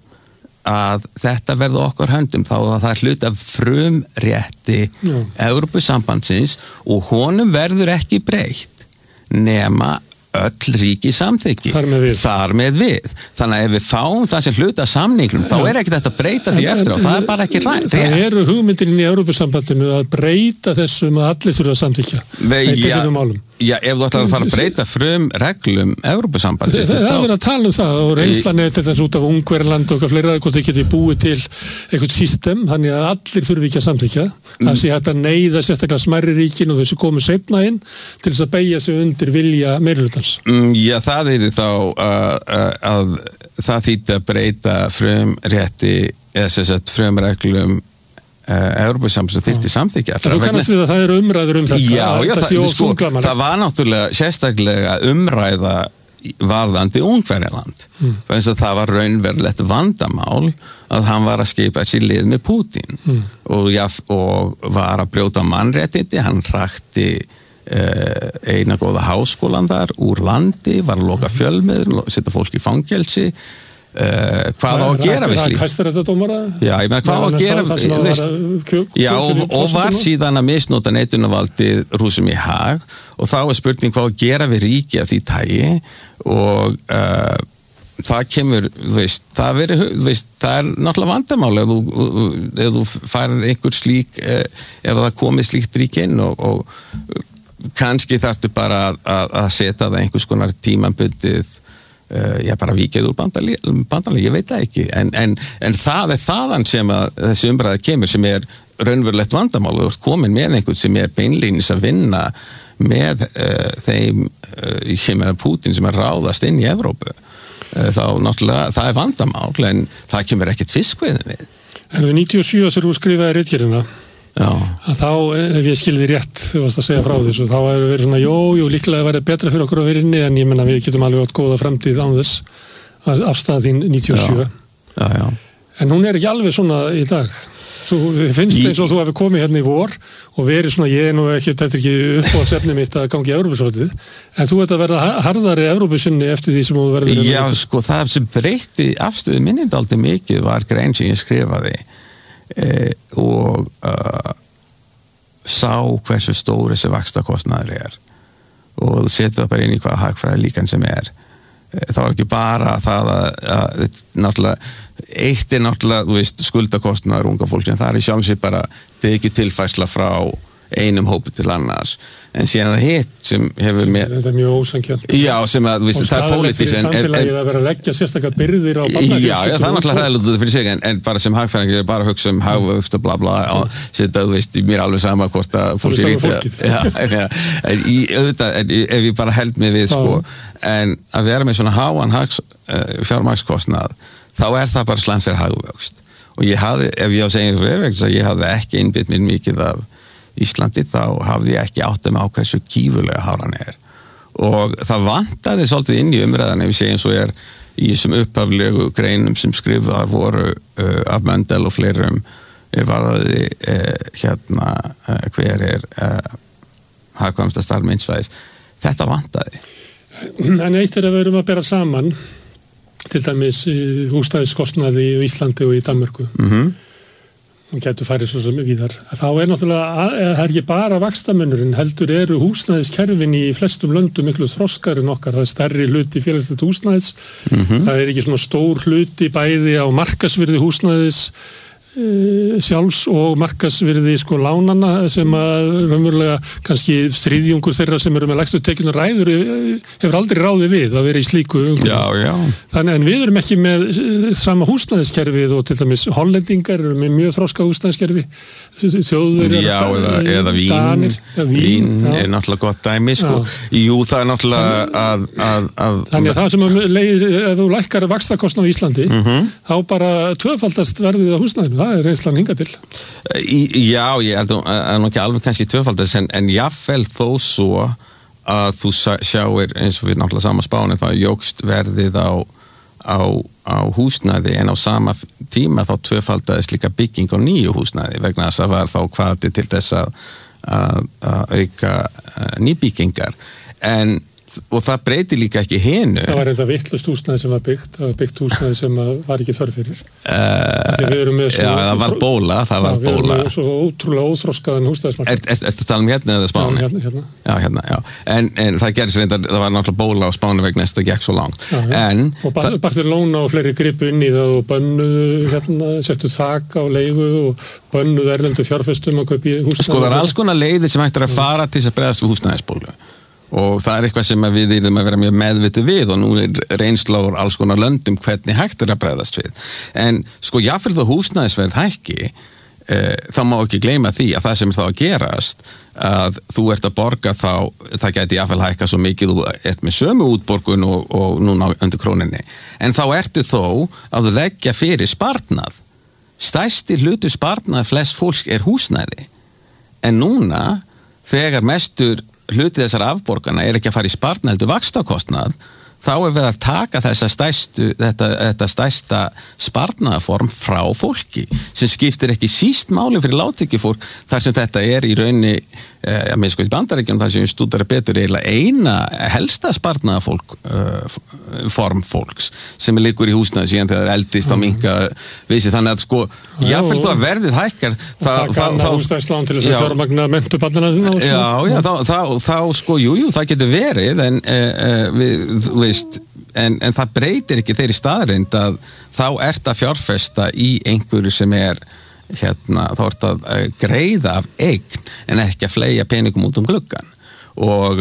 að þetta verður okkar höndum þá að það er hlut af frumrétti mm. Evrópusambandsins og honum verður ekki breytt nema öll ríki samþykki þar með við. Þar með við. Þannig að ef við fáum það sem hluta samningnum, þá er ekki þetta að breyta því eftir og það er bara ekki rætt. Það eru hugmyndin í Evrópusambandinu að breyta þessum að allir þurfa að samþykja. Já, Já, ef þú ætlar að fara að breyta frum reglum Evrópusambandsins. Það er verið að tala um það og reynslan er til þess út af Ungverjaland og eitthvað fleira, hvort þau geti búið til eitthvað system, þannig að allir þurfi ekki að samþykkja. Það sé hægt að neyða sérstaklega smærri ríkin og þessu komu seinna inn til þess að beygja sig undir vilja meirihlutans. Mm, já, það er þá uh, að það þýtti að breyta frumrétti eða sem sagt frumreglum Evrópusambands að þyrfti samþykja. Þú kannast við að það eru umræður um þetta. Já, já, það, sko, það var náttúrulega sérstaklega umræða varðandi Ungverjaland. Mm. Þannig að það var raunverulegt vandamál að hann var að skipa sér lið með Pútín mm. og, ja, og var að brjóta mannréttindi, hann rakti uh, eina góða háskólan þar úr landi, var að loka fjölmiðlum, setja fólk í fangelsi. Uh, hvað á að gera við slíkt? Hæstaréttardómara? Já, ég meina hvað á að gera við Já, og, og var síðan að misnota neitunarvaldið rúsum í hag og þá er spurning hvað á að gera við ríki af því tagi og uh, það kemur, þú veist, það, veri, veist, það er náttúrulega vandamál ef þú, ef þú færið einhver slík uh, ef það komið slíkt rík inn og, og kannski þarftu bara að, að, að setja það einhvers konar tímabundið Uh, já, bara vikið úr bandalegi, ég veit það ekki, en, en, en það er þaðan sem að þessi umræða kemur sem er raunverulegt vandamál og þú ert komin með einhvern sem er beinlínis að vinna með uh, þeim, uh, ég meina Pútín sem er ráðast inn í Evrópu, uh, þá náttúrulega, það er vandamál, en það kemur ekkert fiskveiðin við. En við níutíu og sjö þegar þú skrifaði ritgerðina, að þá, ef ég skilði rétt þú varst að segja frá þessu, þá hefur verið svona jú, jú, líklega verið betra fyrir okkur að vera inni en ég menna við getum alveg átt góða framtíð án þess afstæða þín níutíu og sjö já, já. En hún er ekki alveg svona í dag þú finnst eins og þú hefur komið hérna í vor og verið svona, ég er nú ekki þetta er ekki uppáhaldsefni mitt að gangi í Evrópusráðið en þú ert að verða harðari Evrópusinni eftir því sem þú verður Já, sko, það sem breytti afstöðu minni dálítið mikið var grein sem ég skrifaði Eh, og uh, sá hversu stór þessi vaxtakostnaður er og setja það bara inn í hvaða hagfræði líkan sem er eh, það var ekki bara það að, að, að náttúrulega, eitt er náttúrulega þú veist, skuldakostnaður unga fólk en það er í sjálfsig bara tekið tilfærsla frá einum hópi til annars en síðan það hitt sem hefur með þetta er mjög ósanngjarnt já, sem að, viðst, það er pólitískt en samfélagið að vera að leggja sérstaklega byrðir á barnafjölskyldur já, já, það er náttúrulega hræðilegt fyrir sig en, en bara sem hagfræðingur er bara að hugsa um hagvöxt og bla bla og setja, þú veist, mér er alveg sama hvort að fólk er ítið já, já, en í auðvitað, en ef ég bara held mig við sko, en að vera með svona háan hags, uh, fjármagnskostnað þá er það bara slæmt fyrir hagvöxt og ég hafði, ef ég á að segja ég hafði ekki innbytt mér mikið af Íslandi þá hafði ég ekki átt með á hversu gífurlega háran er og það vantaði svolítið inn í umræðan ef ég segi eins og er í þessum upphaflegu greinum sem skrifaðar voru uh, af Mendel og fleirum er varðaði uh, hérna uh, hver er uh, hagkvæmsta starfmyndsvæðis þetta vantaði En eitt er að við erum að bera saman til dæmis húsnæðiskostnaði í Íslandi og í Danmörku mhm og getur farið svo sem víðar. Þá er náttúrulega, það er ekki bara vaxtamunurinn, heldur eru húsnæðiskerfin í flestum löndum miklu þroskar en okkar, það er stærri hluti félagslegt húsnæðis, mm-hmm. það er ekki svona stór hluti bæði á markasvirði húsnæðis e, sjálfs og markasvirði sko lánana sem að raunverulega kannski þriðjungur þeirra sem eru með lægstu tekjunar ræður hefur aldrei ráðið við að vera í slíku já, já. Þannig en við erum ekki með sama húsnæðiskerfið og til dæmis hollendingar eru með mjög þroska húsnæðiskerfi þjóður já, eða, eða vín, danir, ja, vín, vín er náttúrulega gott dæmi sko. Jú, það er náttúrulega að, að, að þannig að það sem leið, ef þú lækkar vaxtakostnað á Íslandi mm-hmm. þá bara tvöfaldast verðið á húsnæðinu það er reynslan hingað til í, Já, ég held að ekki alveg kannski tvöfaldast en, en jafnvel þó svo að þú sjáir eins og við náttúrulega sama spáni þá jógst verðið á, á, á húsnæði en á sama tíma þá tvöfaldaðist líka bygging á nýju húsnæði vegna þess að var þá hvati til þess að, að, að auka nýbyggingar en og það breyti líka ekki hinu það var enda vitlaust húsnæði sem var byggt það var byggt húsnæði sem var ekki þörf fyrir uh, við erum með svo, já, það var bóla það var já, bóla við erum með svo ótrúlega óþroskaðan húsnæðismarkað er, er, ertu að tala um hérna eða Spáni? Já, hérna, hérna. Já, hérna, já. En, en það gerðist reyndar það var náttúrulega bóla á Spáni vegna þess að það gekk svo langt já, já. En og bara þér lóna og fleiri gripu inn í það og bönnuðu hérna, settu þak á leigu og bönnuðu erlendu fjárfestum að kaupi húsnæði sko það er alls konar leiðir sem hægt er að fara til þess að bregðast við húsnæðisbólu og það er eitthvað sem við erum að vera mjög meðvitið við og nú er reynsla úr alls konar löndum hvernig hægt er að bregðast við. En sko, jafnvel þó húsnæðisverð hækki, e, þá má ekki gleyma því að það sem er þá að gerast, að þú ert að borga þá, það gæti jafnvel hækka svo mikið, þú ert með sömu útborgun og, og núna undir króninni. En þá ertu þó að þú leggja fyrir sparnað. Stærsti hluti sparnað flest fólk er húsnæði. En núna, þegar mestur hluti þessar afborgana er ekki að fara í sparnað heldur vaxtakostnað, þá er við að taka þessa stærstu, þetta, þetta stærsta sparnaðaform frá fólki sem skiptir ekki síst máli fyrir lágtekjufólk þar sem þetta er í raunni eh, að minnst sko í Bandaríkjunum þar sem við stúdara betur eiginlega eina helsta sparnaðafólk uh, form fólks sem er liggur í húsnæði síðan þegar það eldist á minka vissi þannig að sko jáfnvel þó að verðið hækkar þá taka húsnæðislán til þess að fjármagna mentu barnanna já, já, þá, þá, þá sko, jú, jú, það getur verið en uh, uh, við, veist, en, en það breytir ekki þeirri staðreind að þá ert að fjárfesta í einhverju sem er hérna, þá ert að uh, greiða af eign en ekki að fleygja peningum út um gluggan og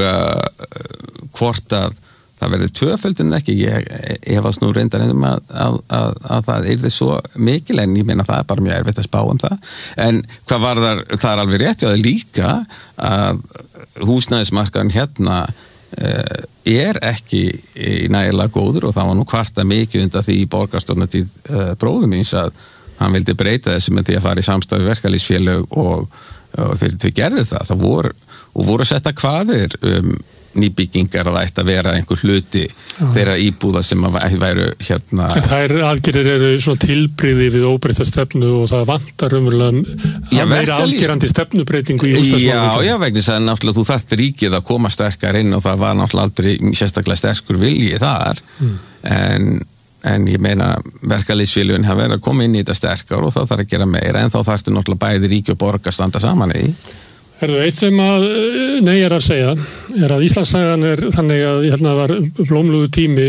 uh, hvort að það verður tvöföldun ekki, ég efast nú reyndar ennum að, að, að, að það er þið svo mikil en ég meina það er bara mjög erfitt að spá um það en hvað var þar, það er alveg rétt og það er líka að húsnæðismarkaðan hérna uh, er ekki nægilega góður og það var nú kvarta mikið undan því í borgarstjórnartíð uh, bróðum míns að hann vildi breyta þessu með því að fara í samstarfi verkalýðsfélög og, og þeir, þeir gerðu það, það voru og voru að setja kvaðir um nýbyggingar að ætti að vera einhver hluti Já. Þeirra íbúða sem að væru hérna... Það er aðgerðir eru svona tilbrigði við óbreytta stefnu og það vantar umverulega meira afgerandi stefnubreitingu í húsnæðismálum. Já, já, vegna þess að náttúrulega þú þarft ríkið að koma sterkar inn og það var náttúrulega aldrei sérstaklega sterkur vilji þar mm. en, en ég meina verkalýðsfélögin hafa verið að koma inn í þetta sterkar og það þarf að gera meira en þá þarftu náttúrulega bæði ríki og borg að standa saman í. Herðu, eitt sem að nei er að segja er að Íslandssagan er þannig að ég held að það var blómlugu tími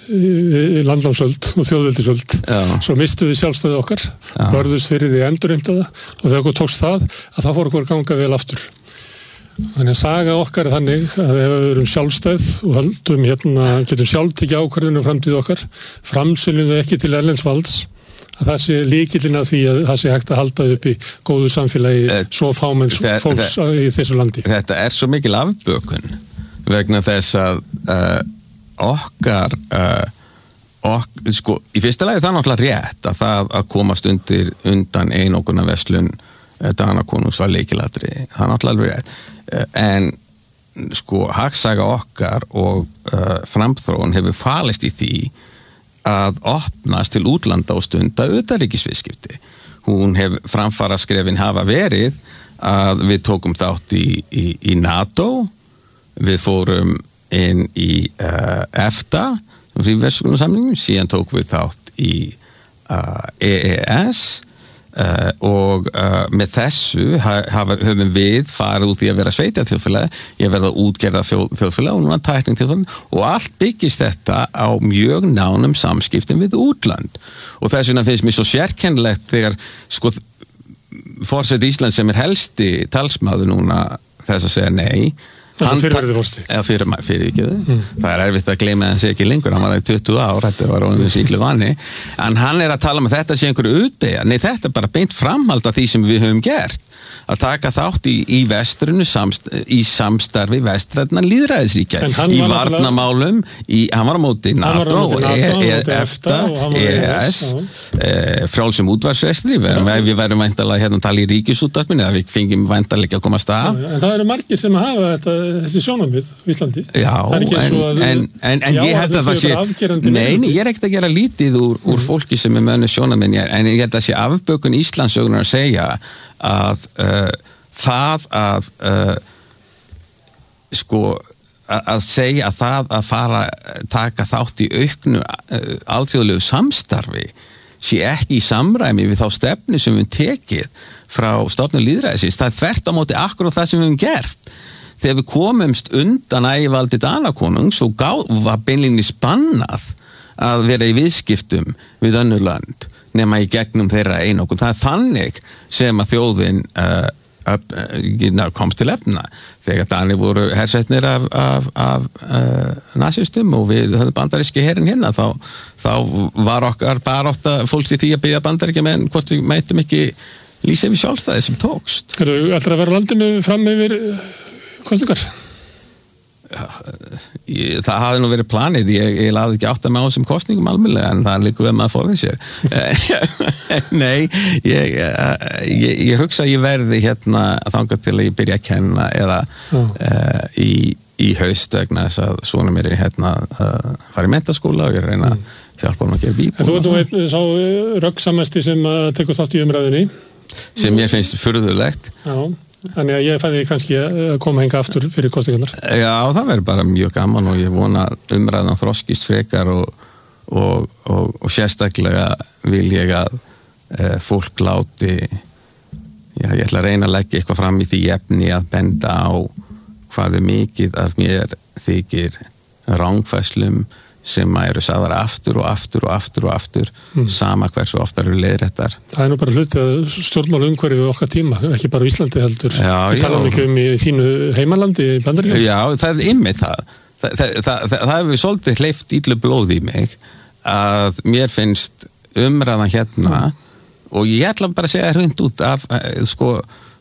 í landnámsöld og þjóðveldisöld svo mistu við sjálfstæði okkar Já. Börðust fyrir því endurheimtaða og þegar okkur tókst það að það fór okkur að ganga vel aftur þannig að saga okkar er þannig að ef við erum sjálfstæð og höldum hérna, getum sjálf tekið ákvörðunum framtíð okkar framsöljum við ekki til erlends valds að það sé lykillinn að því að það sé hægt að halda upp í góðu samfélagi uh, svo fámenns fólks uh, í þessu landi. Þetta er svo mikil afbökun vegna þess að uh, okkar uh, ok, sko, í fyrsta lagi það er náttúrulega rétt að það að komast undir undan einokuna verslun uh, Danakonungs var lykilatri, það er náttúrulega alveg rétt uh, en sko hagsaga okkar og uh, framþróun hefur falist í því að opnast til útlanda og stunda utanríkisviðskipti. Hún hef framfaraskrefin hafa verið að við tókum þátt í, í, í NATO, við fórum inn í uh, EFTA, fríverslunarsamningum, síðan tókum við þátt í uh, E E S uh, og uh, með þessu hafa, höfum við farið út í að vera sveitja þjóðfélagi, ég verða útgerða þjóðfélagi og núna tækning þjóðfélagi og allt byggist þetta á mjög nánum samskiptum við útland og þess vegna finnst mér svo sérkennilegt þegar sko forseti Íslands sem er helsti talsmaður núna þess að segja nei Það er fyrirverði fórsti. Já, fyrir, fyrir ekki þau. Mm. Það er erfitt að gleyma að það sé ekki lengur, hann var það í tuttugu ár, þetta var ónum síklu vanni, en hann er að tala um að þetta sé einhverju utbeigja. Nei, þetta er bara beint framhald af því sem við höfum gert. Að taka þátt í, í vestrinu, samst, í samstarfi vestræðna lýðræðisríkja, í varnamálum, í, hann var á móti NATO, EFTA, E E S, frjálsum útvarpsvestri, við værum væntalega hérna að tala í ríkisútvarpinu, eða við fengjum væntalega að komast af. En það eru margir sem hafa þetta þessi sjónarmið í Íslandi. Já, en, en, en, en ég held að það sé, neini, ég er ekkert að gera lítið úr, úr fólki sem er með sjónarmið, en ég held að sé afbökun Íslandssögunar að segja að uh, það að uh, sko að, að segja að það að fara taka þátt í auknu uh, alþjóðlegu samstarfi sé ekki í samræmi við þá stefnu sem við tekið frá stofnun lýðræðisins, það er þvert á móti akkurat það sem við höfum gert. Þegar við komumst undan ægivaldi Danakonungs og gá, var beinlínis bannað að vera í viðskiptum við önnur lönd nema í gegnum þeirra einokun. Það er þannig sem að þjóðin uh, Ná, komst til efna þegar Danir voru hersetnir af, af, af uh, nasistum og við höfum bandaríski herin hérna þá, þá var okkar barátta fólks í því að biðja bandaríkja menn hvort við mætum ekki lýsa við sjálfstæði sem tókst. Er það alltaf að vera landinu fram yfir kostingar? Já, ég, það hafði nú verið planið ég, ég laði ekki átt að með á þessum kostningum almennilega en það líka við maður fórðið sér nei ég, ég, ég hugsa að ég verði hérna þangað til að ég byrja að kenna eða uh, í, í haust vegna þess að svona mér er hérna að fara í menntaskóla og ég reyna að hjálpa hann að gera bíbúl. En þú veit, þú veit, sá röggsamesti sem tekur þátt í umræðinni sem ég finnst furðulegt. Já. Þannig að ég fæði kannski að koma henga aftur fyrir kostingarnar. Já, það verður bara mjög gaman og ég vona umræðan þroskist frekar og, og, og, og sérstaklega vil ég að e, fólk láti, já, ég ætla að reyna að leggja eitthvað fram í því efni að benda á hvað er mikið af mér þykir rangfærslum sem eru sagðar aftur og aftur og aftur og aftur mm. sama hversu ofta eru leiðréttar. Það er nú bara hluti að stjórnmála umhverfið okkar tíma, ekki bara í Íslandi heldur. Já, við talum ekki um í þínu heimalandi í Bandaríkjunum. Já, það er ymmið það. Það, það, það, það, það hefur svolítið hleypt illu blóð í mig að mér finnst umræðan hérna mm. og ég ætla bara að segja hreint út af sko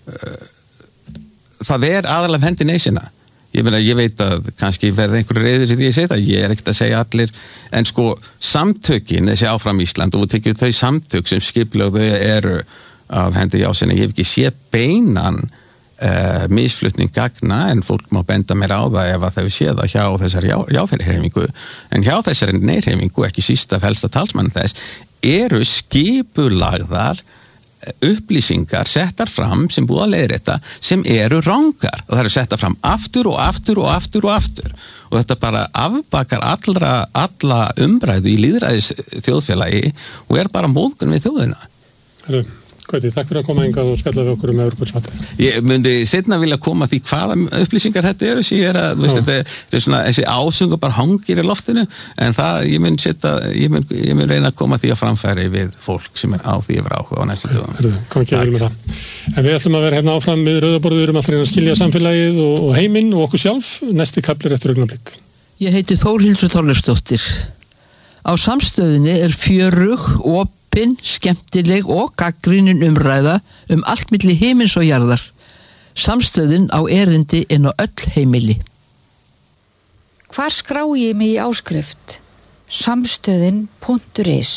það er aðalega hendi neysina. Ég meina, ég veit að kannski verði einhverju reyðir í því ég segi það, ég er ekkert að segja allir en sko, samtökin, þessi áfram Ísland og við tekjum þau samtök sem skiplega þau eru af hendi jásinni, ég hef ekki sé beinan uh, misflutning gagna en fólk má benda mér á það ef að þau sé það hjá þessari já, jáfyrirheimingu en hjá þessari neyrheimingu, ekki síst af helsta talsmann þess, eru skipulagðar upplýsingar settar fram sem búið að leiðrétta sem eru rangar og það eru settar fram aftur og aftur og aftur og aftur og þetta bara afbakar allra, alla umræðu í lýðræðis þjóðfélagi og er bara móðgun við þjóðina. Herru, Gauti, takk fyrir að koma hingað og spjalla við okkur um Evrópusambandsmatið. Ég myndi seinna vilja koma því hvaða upplýsingar þetta eru sem ég er að, veist, þetta, þetta er svona þessi ásungu bara hangir í loftinu en það, ég mynd setja, ég mynd, ég mynd reyna að koma því að framfæri við fólk sem er á því yfir áhuga á næstu dögum. Herru, kom ekki að vera með það. En við ætlum að vera hérna áfram við rauðaborðið, við erum alltaf reyna að skilja samfélagið og, og heiminn og okkur sjálf, næsti kaplir eftir augnablik. Ég heiti Þórhildur Þorleifsdóttir. Á Samstöðinni er fjörug, opin, skemmtileg og gagnrýnin umræða um allt milli himins og jarðar. Samstöðin á erindi inn á öll heimili. Hvar skrá ég mig í áskrift? Samstöðin punktur is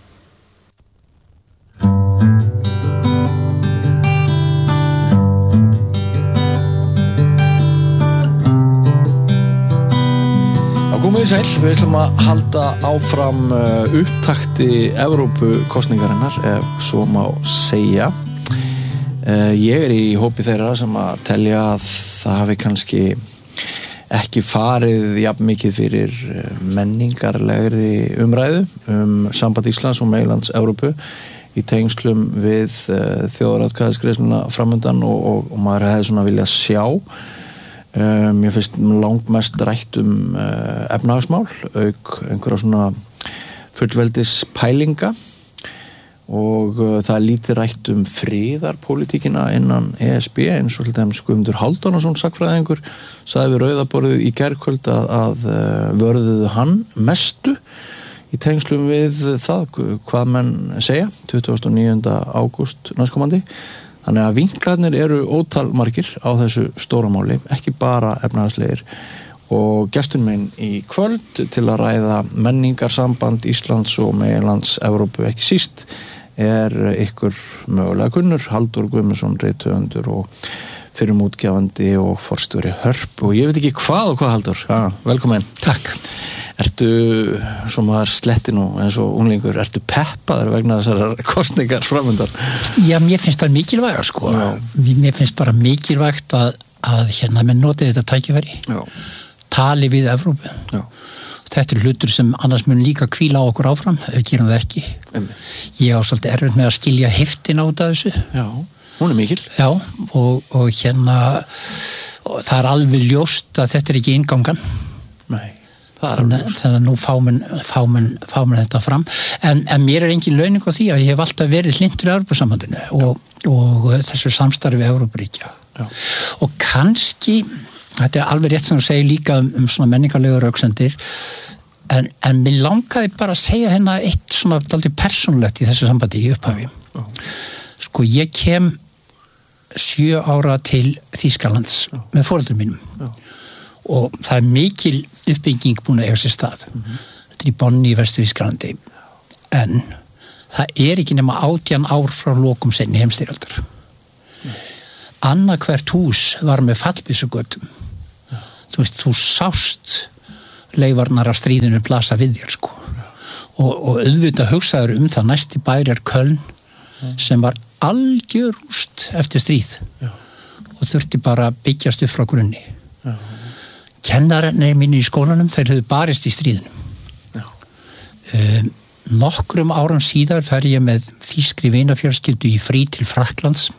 Komið sæl, við ætlum að halda áfram upptakti Evrópukosningarinnar, ef svo má segja. Ég er í hópi þeirra sem að telja að það hafi kannski ekki farið jafn mikið fyrir menningarlegri umræðu um samband Íslands og meginlands Evrópu í tengslum við þjóðaratkvæðisgreiðsluna framundan og, og, og maður hefði svona viljað sjá. Um, ég finnst langmest rætt um uh, efnahagsmál auk einhverja svona fullveldis pælinga og uh, það er lítið rætt um friðarpólitíkina innan E S B eins og til dæmis Guðmundur Hálfdánason sakfræðingur sagði við rauðaborðið í gærkvöld að, að uh, vörðuðu hann mestu í tengslum við það hvað menn segja tuttugasta og níunda ágúst næstkomandi. Þannig að vinklarnir eru ótalmargir á þessu stóra máli, ekki bara efnahagslegir og gestur minn í kvöld til að ræða menningarsamband Íslands og meginlands Evrópu ekki síst er ykkur mögulega kunnur, Halldór Guðmundsson, rithöfundur og fyrrum útgefandi og forstjóri Hörp og ég veit ekki hvað og hvað Halldór, ja, velkomin. Takk. Ertu, svo maður sletti nú eins og unglingur, ertu peppaður vegna þessar kosningar framöndar? Já, mér finnst það mikilvægt sko. Já. Mér finnst bara mikilvægt að, að hérna með notið þetta tækifæri. Já. Tali við Evrópu. Já. Þetta er hlutur sem annars mun líka hvíla á okkur áfram, ef við gerum það ekki. Einmitt. Ég á svolítið erfitt með að skilja heiftin át af þessu. Já, hún er mikil. Já, og, og hérna og það er alveg ljóst að þetta er ekki inngangan. Nei. þannig að nú fáum fáum fáum þetta fram en, en mér er engin launing á því að ég hef alltaf verið hlynntur í Evrópusambandinu og, og þessu samstarfi Evrópuríkja og kannski þetta er alveg rétt sem þú segir líka um, um svona menningarlega röksendir en, en mér langaði bara að segja hérna eitt svona dálítið persónulegt í þessu sambandi í upphafi sko ég kem sjö ára til Þýskalands Já. Með foreldrum mínum Já. Og það er mikil uppbygging búin að eiga sér stað mm-hmm. þetta er í Bonn í Vestur-Þýskalandi en það er ekki nema átján ár frá lokum seinni heimsstyrjaldar mm. annað hvert hús var með fallbyssugötum ja. Þú veist, þú sást leifarnar af stríðinu blasa við þér sko ja. og, og auðvitað hugsaður um það næsti bær er Köln ja. Sem var algjör rúst eftir stríð ja. Og þurfti bara að byggjast upp frá grunni ja. Kennararnir mínu í skólanum þeir höfðu barist í stríðinu ja. um, nokkrum árum síðar fer ég með þýskri vinafjölskyldu í frí til Frakklands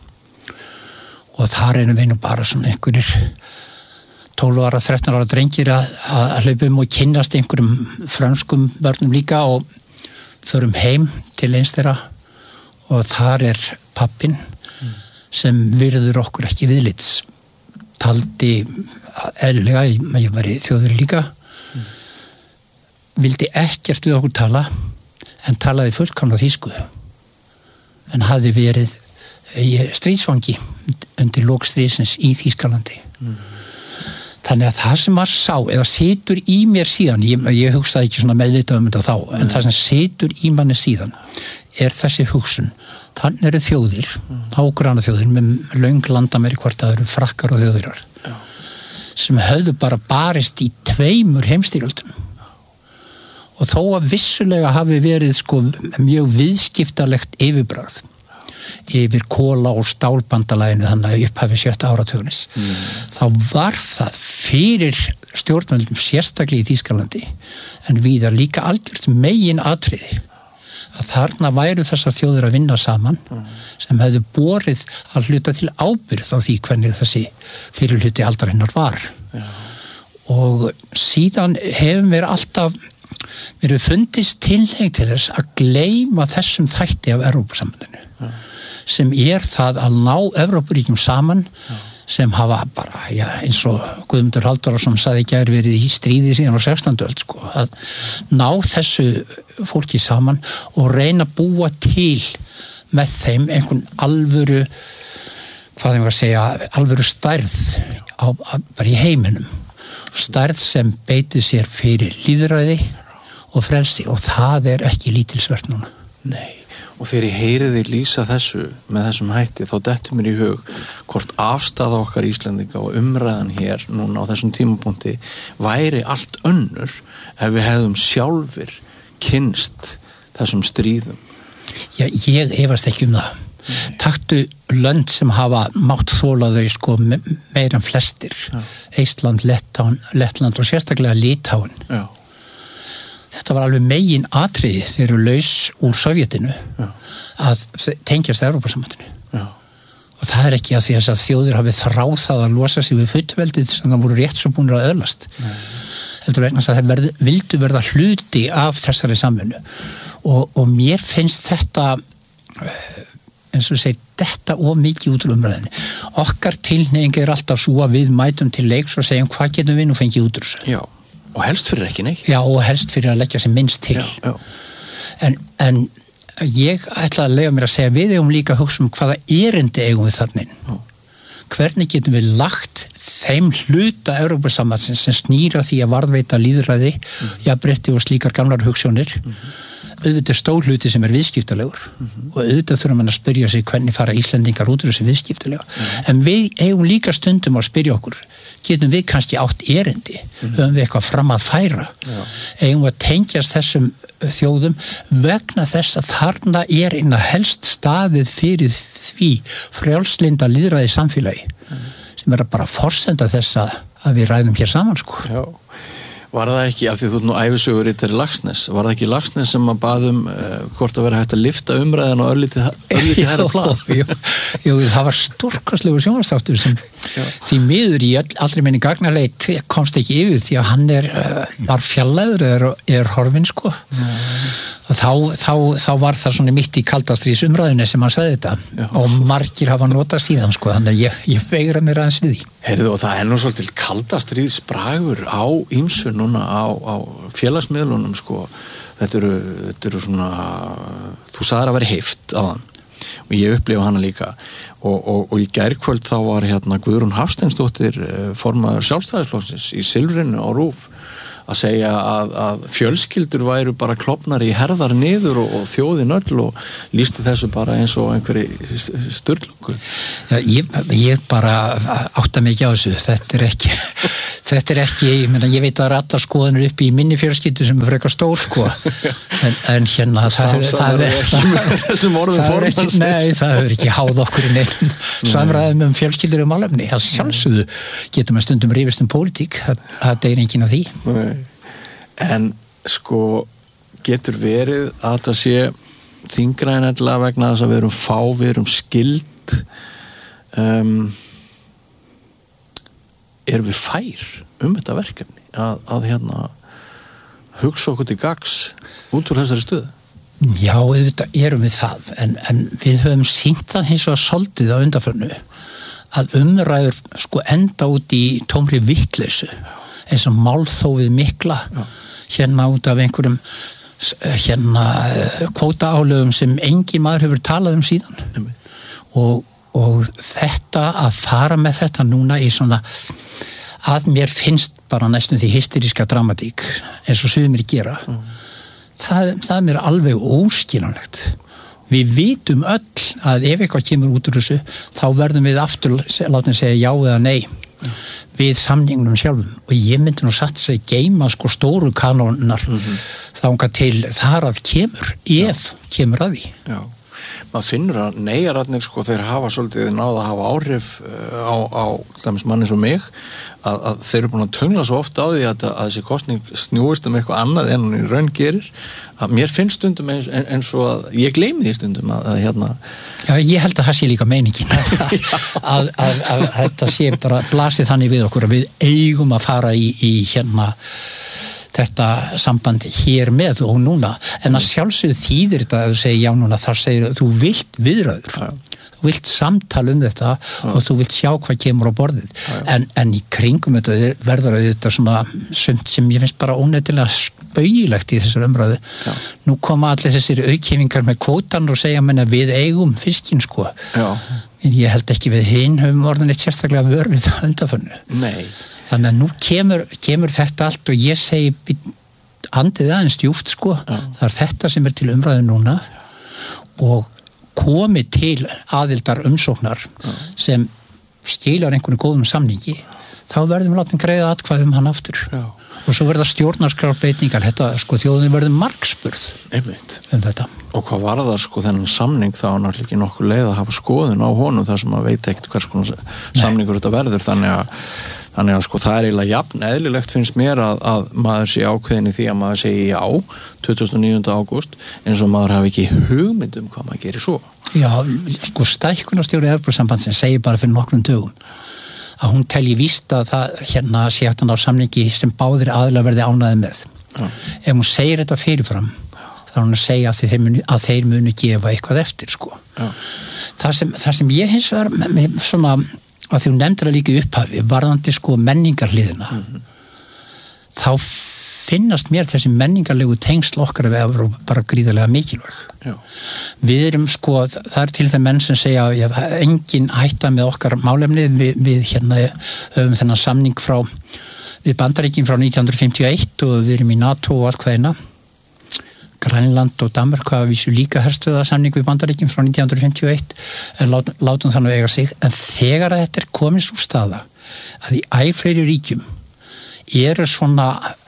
og þar erum við nú bara svona einhverjir tólf ára, þrettán ára drengir að, að hlaupum og kynnast einhverjum frönskum börnum líka og förum heim til eins þeirra og þar er pappin mm. sem virður okkur ekki viðlits taldi eðlilega, ég var í þjóður líka mm. vildi ekkert við okkur tala en talaði fullkomna þýsku en hafði verið stríðsfangi undir lok stríðsins í Þýskalandi mm. þannig að það sem maður sá eða situr í mér síðan ég, ég hugsaði ekki svona meðvitað um þetta þá mm. en það sem situr í manni síðan er þessi hugsun þannig eru þjóðir, mm. ágranna þjóðir með löng landamæri hvort það eru frakkar og þjóðirar Já. Sem höfðu bara barist í tveimur heimstyrjöldum og þó að vissulega hafi verið sko mjög viðskiptalegt yfirbragð yfir kóla og stálbandalaginu þannig að upphafi sjötta áratugarins mm. þá var það fyrir stjórnvöldum sérstaklega í Þýskalandi en víðar líka algjört megin atriði að þarna væru þessar þjóðir að vinna saman mm. sem hefðu borið að hluta til ábyrgð á því hvernig þessi fyrirhluti aldarinnar var Já. Og síðan hefum við alltaf við erum fundist tilheng til þess að gleyma þessum þætti af Evrópusambandinu Já. Sem er það að ná Evrópuríkjum saman Já. Sem hafa bara, já, eins og Guðmundur Halldórsson sagði ekki að verið í stríði síðan á sextándu öld, sko, að ná þessu fólki saman og reyna að búa til með þeim einhvern alvöru, hvað þeim var að segja, alvöru stærð á, bara í heiminum. Stærð sem beitið sér fyrir lýðræði og frelsi og það er ekki lítilsvert núna. Nei. Og þegar ég heyri þig lýsa þessu með þessum hætti þá dettur mér í hug hvort afstaða okkar Íslendinga og umræðan hér núna á þessum tímapunkti væri allt önnur ef við hefðum sjálfir kynnst þessum stríðum. Já, ég efast ekki um það. Nei. Taktu lönd sem hafa mátt þola þau sko meira en flestir. Já. Eistland, Lettland, Lettland og sérstaklega Litáin. Já. Þetta var alveg megin atriði þeir eru laus úr Sovjetinu Já. Að tengjast Evrópusambandinu. Já. Og það er ekki að því að þjóðir hafi þráð það að losa sig við fullveldið sem það voru rétt svo búinir að öðlast. Heldur vegna að þeir verð, vildu verða hluti af þessari samvinnu. Og, og mér finnst þetta, eins og segir, þetta of mikið út úr umræðinu. Okkar tilhneiging er alltaf svo að við mætum til leiks og segjum hvað getum við nú fengið út úr þessu. Já. Og helst fyrir ekki neitt. Já, og helst fyrir að leggja sem minnst til. Já, já. En, en ég ætla að lega mér að segja við eigum líka að hugsa um hvaða erindi eigum við þarna inn. Já. Hvernig getum við lagt þeim hluta Evrópusambandsins sem snýra því að varðveita lýðræði, mm-hmm. jafnrétti og slíkar gamlar hugsjónir, mm-hmm. auðvitað stór hluti sem er viðskiptalegur mm-hmm. og auðvitað þurfum við að spyrja sig hvernig fara Íslendingar út úr þessi viðskiptalega. Mm-hmm. En við eigum líka stundum að spyrja okkur getum við kannski átt erindi mm-hmm. höfum við eitthvað fram að færa Já. Eigum við að tengjast þessum þjóðum vegna þess að þarna er eina helst staðið fyrir því frjálslinda lýðræði samfélagi mm. sem er bara forsenda þess að, að við ræðum hér saman sko. Já. Var það ekki, af því þú ert nú ævisögur í þeirri Laxness, var það ekki Laxness sem að baðum uh, hvort að vera hægt að lifta umræðan og örlítið herra plan? Jú, jú, það var stórkostlegur sjónvarpsþáttur sem já. Því miður í all, allri minni gagnaleit komst ekki yfir því að hann er, uh, var fjallaður eða er, er horfinn sko. Mm. Og þá, þá, þá var það svona mitt í kaldastríðs umræðinu sem hann sagði þetta já. Og margir hafa notað síðan sko, þannig að ég, ég veigra mér aðeins við því. Heyrðu, og það er nú svolítið kaldastríðsbragur á ýmsu núna á, á félagsmiðlunum sko. Þetta eru, þetta eru svona, þú sagðir að vera heift á hann og ég upplifa hana líka og, og, og í gærkvöld þá var hérna Guðrún Hafsteinsdóttir formaður Sjálfstæðisflokksins í Silfrinu á RÚV að segja að, að fjölskyldur væru bara klofnar í herðar niður og, og þjóðin öll og lýsti þessu bara eins og einhverju sturlungu. Já, ég, ég bara átta mig ekki á þessu, þetta er ekki þetta er ekki, ég, meina, ég veit að það er allar skoðanir upp í minni fjölskyldu sem er frekar stór sko, en, en hérna það, það er þessum orðum formans. Nei, það er ekki háð okkur í nefn samræðum um fjölskyldur um málefni, það sjálfsögðu getur maður stundum rífist um pólitík, það, það er enginn af því. Nei. En sko getur verið að það sé þyngra en allavega vegna þess að við erum fá, við erum skild um, erum við fær um þetta verkefni að, að hérna hugsa okkur til gags út úr þessari stöðu? Já, auðvitað erum við það en, en við höfum sýnt það hins vegar soldið á undanförnu að umræður sko enda út í tómri vittleysu eins og málþófið mikla já. Hérna út af einhverjum hérna kvótaálögum sem engin maður hefur talað um síðan og, og þetta að fara með þetta núna í svona að mér finnst bara næstum því hysteríska dramatík eins og sumir gera mm. það, það er mér alveg óskiljanlegt. Við vitum öll að ef eitthvað kemur út úr þessu þá verðum við aftur látum segja já eða nei mm. við samningnum sjálfum og ég myndi nú satt að segja geima sko stóru kanónar mm-hmm. þangað til þar að kemur ef já. Kemur að því. Já, maður finnur að neyjararnir sko þeir hafa svolítið náða að hafa áhrif á, á dæmis manni svo mig að, að þeir eru búin að töngla svo ofta á því að, að þessi kosning snúist um eitthvað annað en hún í raun gerir að mér finnst stundum eins, eins og að ég gleymi því stundum að, að hérna Já, ég held að það sé líka meiningin að, að, að, að þetta sé bara blasið þannig við okkur að við eigum að fara í, í hérna þetta sambandi hér með og núna en að sjálfsögðu þýðir þetta að þú segir já núna þar segir þú vilt viðræður ja. Þú vilt samtala um þetta ja. Og þú vilt sjá hvað kemur á borðið ja. en, en í kringum þetta verður þetta svona sumt sem ég finnst bara óneistilega spaugilegt í þessar umræðu ja. Nú koma allir þessir aukhefingar með kvótan og segja menna við eigum fiskinn sko ja. En ég held ekki við hinn höfum orðin eitt sérstaklega vör við það undanförnu Nei Þannig að nú kemur, kemur þetta allt og ég segi andið aðeins djúft sko, ja. Það er þetta sem er til umræðu núna og komi til aðildar umsóknar ja. Sem skilar einhvern góðum samningi, þá verðum við látum greiða atkvæð um hann aftur ja. Og svo verða stjórnarskrárbreytingar, þetta sko þjóðin verður margspurð Einmitt. Um þetta. Og hvað var það sko þennan samning þá er náttúrulega ekki nokkuð leið að hafa skoðun á honum þar sem að veit ekkert hvers konar samningur þetta verður, þannig að Þannig að sko það er eiginlega jafn eðlilegt finnst mér að, að maður sé ákveðin í því að maður segi já tuttugasta og níunda ágúst eins og maður hafi ekki hugmynd um hvað maður gerir svo. Já, sko stækkunarstjóri Evrópusambandsins segir bara fyrir nokkrum dögum að hún telji víst að það hérna sé hægt að ná samningi sem báðir aðilar verði ánægðir með. Ja. Ef hún segir þetta fyrirfram þá er hún að segja að þeir muni, að þeir muni gefa eitthvað eftir sko. Ja. Það, sem, það sem ég hins vegar með svona að því hún nefndir að líka upphafi varðandi sko menningarliðina mm-hmm. þá finnast mér þessi menningarlegu tengsl okkar við Evrópu bara gríðarlega mikilvæg. Já. Við erum sko, það er til þeim menn sem segja að engin hætta með okkar málefni við, við hérna höfum þennan samning frá við Bandaríkin frá nítján hundruð fimmtíu og eitt og við erum í NATO og allt hvaðina Grænland og Danmörk hafa vísu líka herstöða samning við Bandaríkin frá nítján hundruð fimmtíu og eitt en lát, látum þannig eiga sig en þegar að þetta er komin svo staða að í æ fleiri ríkjum eru svona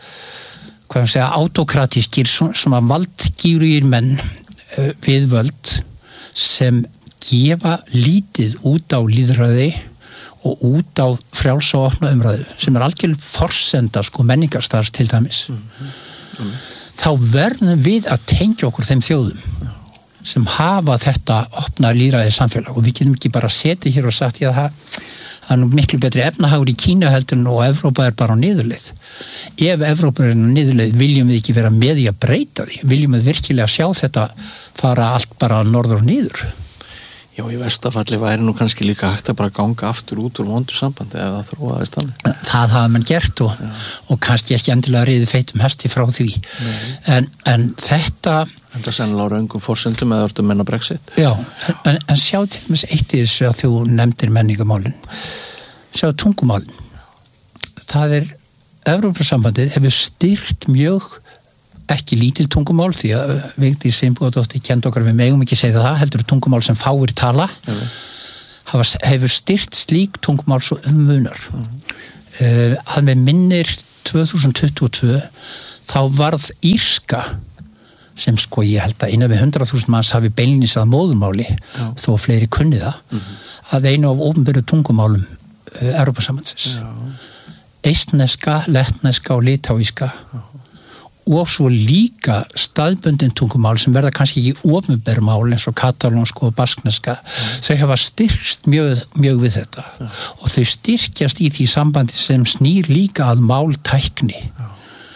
hvað ég segja autokratískir svona, svona valdgýrugir menn uh, við völd sem gefa lítið út á lýðræði og út á frjálsa og opna umræðu sem er algjörlega forsenda sko menningarstars til dæmis mm-hmm. Mm. þá verðum við að tengja okkur þeim þjóðum sem hafa þetta opna lýðræði samfélag og við getum ekki bara setið hér og sagt já það, það er nú miklu betri efnahagur í Kína heldur og Evrópa er bara á niðurleið. Ef Evrópa er á niðurleið viljum við ekki vera með í að breyta því, viljum við virkilega sjá þetta fara allt bara norður og niður. Já, í verstafalli væri nú kannski líka hægt að bara ganga aftur út úr vondu sambandi ef það þróaðist þannig. Það hafa mann gert og, og kannski ekki endilega riði feitum hesti frá því. En, en þetta... En það sennilega á raungum forsendum eða orðum menna Brexit. Já, en, en sjá til dæmis eitt í þessu að þú nefndir menningamálin. Sjá tungumálin. Það er, Evrópusambandið hefur styrkt mjög ekki lítil tungumál því að Vigdís Finnbogadóttir kenndi okkar við megum ekki segja það, heldur tungumál sem fáir tala mm. hafa, hefur styrt slík tungumál svo um munar mm. uh, að með minnir tvö þúsund tuttugu og tvö þá varð írska sem sko ég held að innan við hundrað þúsund manns hafi beinlínis að móðumáli mm. þó fleiri kunni það mm. að einu af opinberu tungumálum uh, Evrópusambandsins mm. eistneska, lettneska og litáíska mm. og svo líka staðbundin tungumál sem verða kannski ekki opinbermál eins og katalónsku og baskneska mm. þau hafa styrkst mjög, mjög við þetta mm. og þau styrkjast í því sambandi sem snýr líka að máltækni mm.